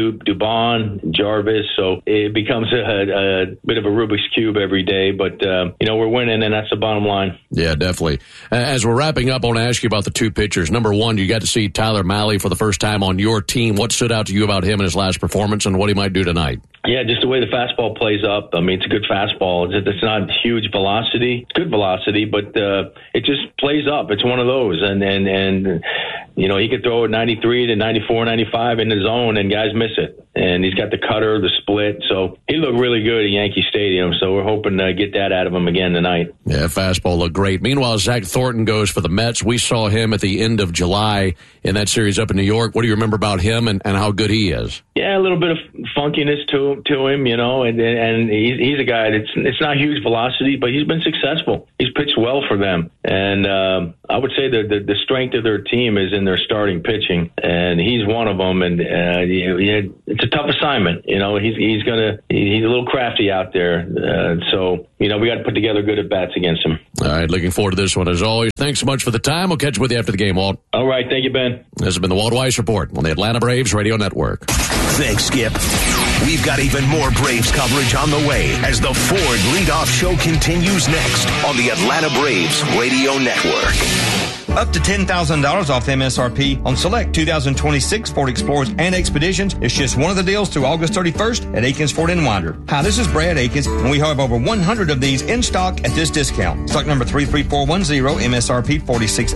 Du- Dubon, Jarvis. So it becomes a, a bit of a Rubik's Cube every day. But, uh, you know, we're winning, and that's the bottom line. Yeah, definitely. As we're wrapping up, I want to ask you about the two pitchers. Number one, you got to see Tyler Mahle for the first time on your team. What stood out to you about him in his last performance and what he might do tonight? Yeah, just the way the fastball plays up. I mean, it's a good fastball. It's, it's not huge velocity. It's good velocity, but uh, it just plays up. It's one of those. And, and, and you know, he could throw it ninety-three to ninety-four, ninety-five in the zone, and guys miss it. And he's got the cutter, the split. So he looked really good at Yankee Stadium. So we're hoping to get that out of him again tonight. Yeah, fastball looked great. Meanwhile, Zach Thornton goes for the Mets. We saw him at the end of July in that series up in New York. What do you remember about him and, and how good he is? Yeah, a little bit of funkiness to to him, you know, and and he's, he's a guy that's it's not huge velocity, but he's been successful. He's pitched well for them, and um, I would say that the, the strength of their team is in their starting pitching, and he's one of them. And uh, he, it's a tough assignment, you know. He's he's gonna he's a little crafty out there, uh, so you know we got to put together good at bats against him. All right, looking forward to this one as always. Thanks so much for the time. We'll catch you with you after the game, Walt. All right, thank you, Ben. This has been the Walt Weiss Report on the Atlanta Braves Radio Network. Thanks, Skip. We've got even more Braves coverage on the way as the Ford Leadoff Show continues next on the Atlanta Braves Radio Network. Up to ten thousand dollars off M S R P on select two thousand twenty-six Ford Explorers and Expeditions. It's just one of the deals through August thirty-first at Akins Ford in Winder. Hi, this is Brad Akins, and we have over one hundred of these in stock at this discount. Stock number three three four one zero, M S R P forty-six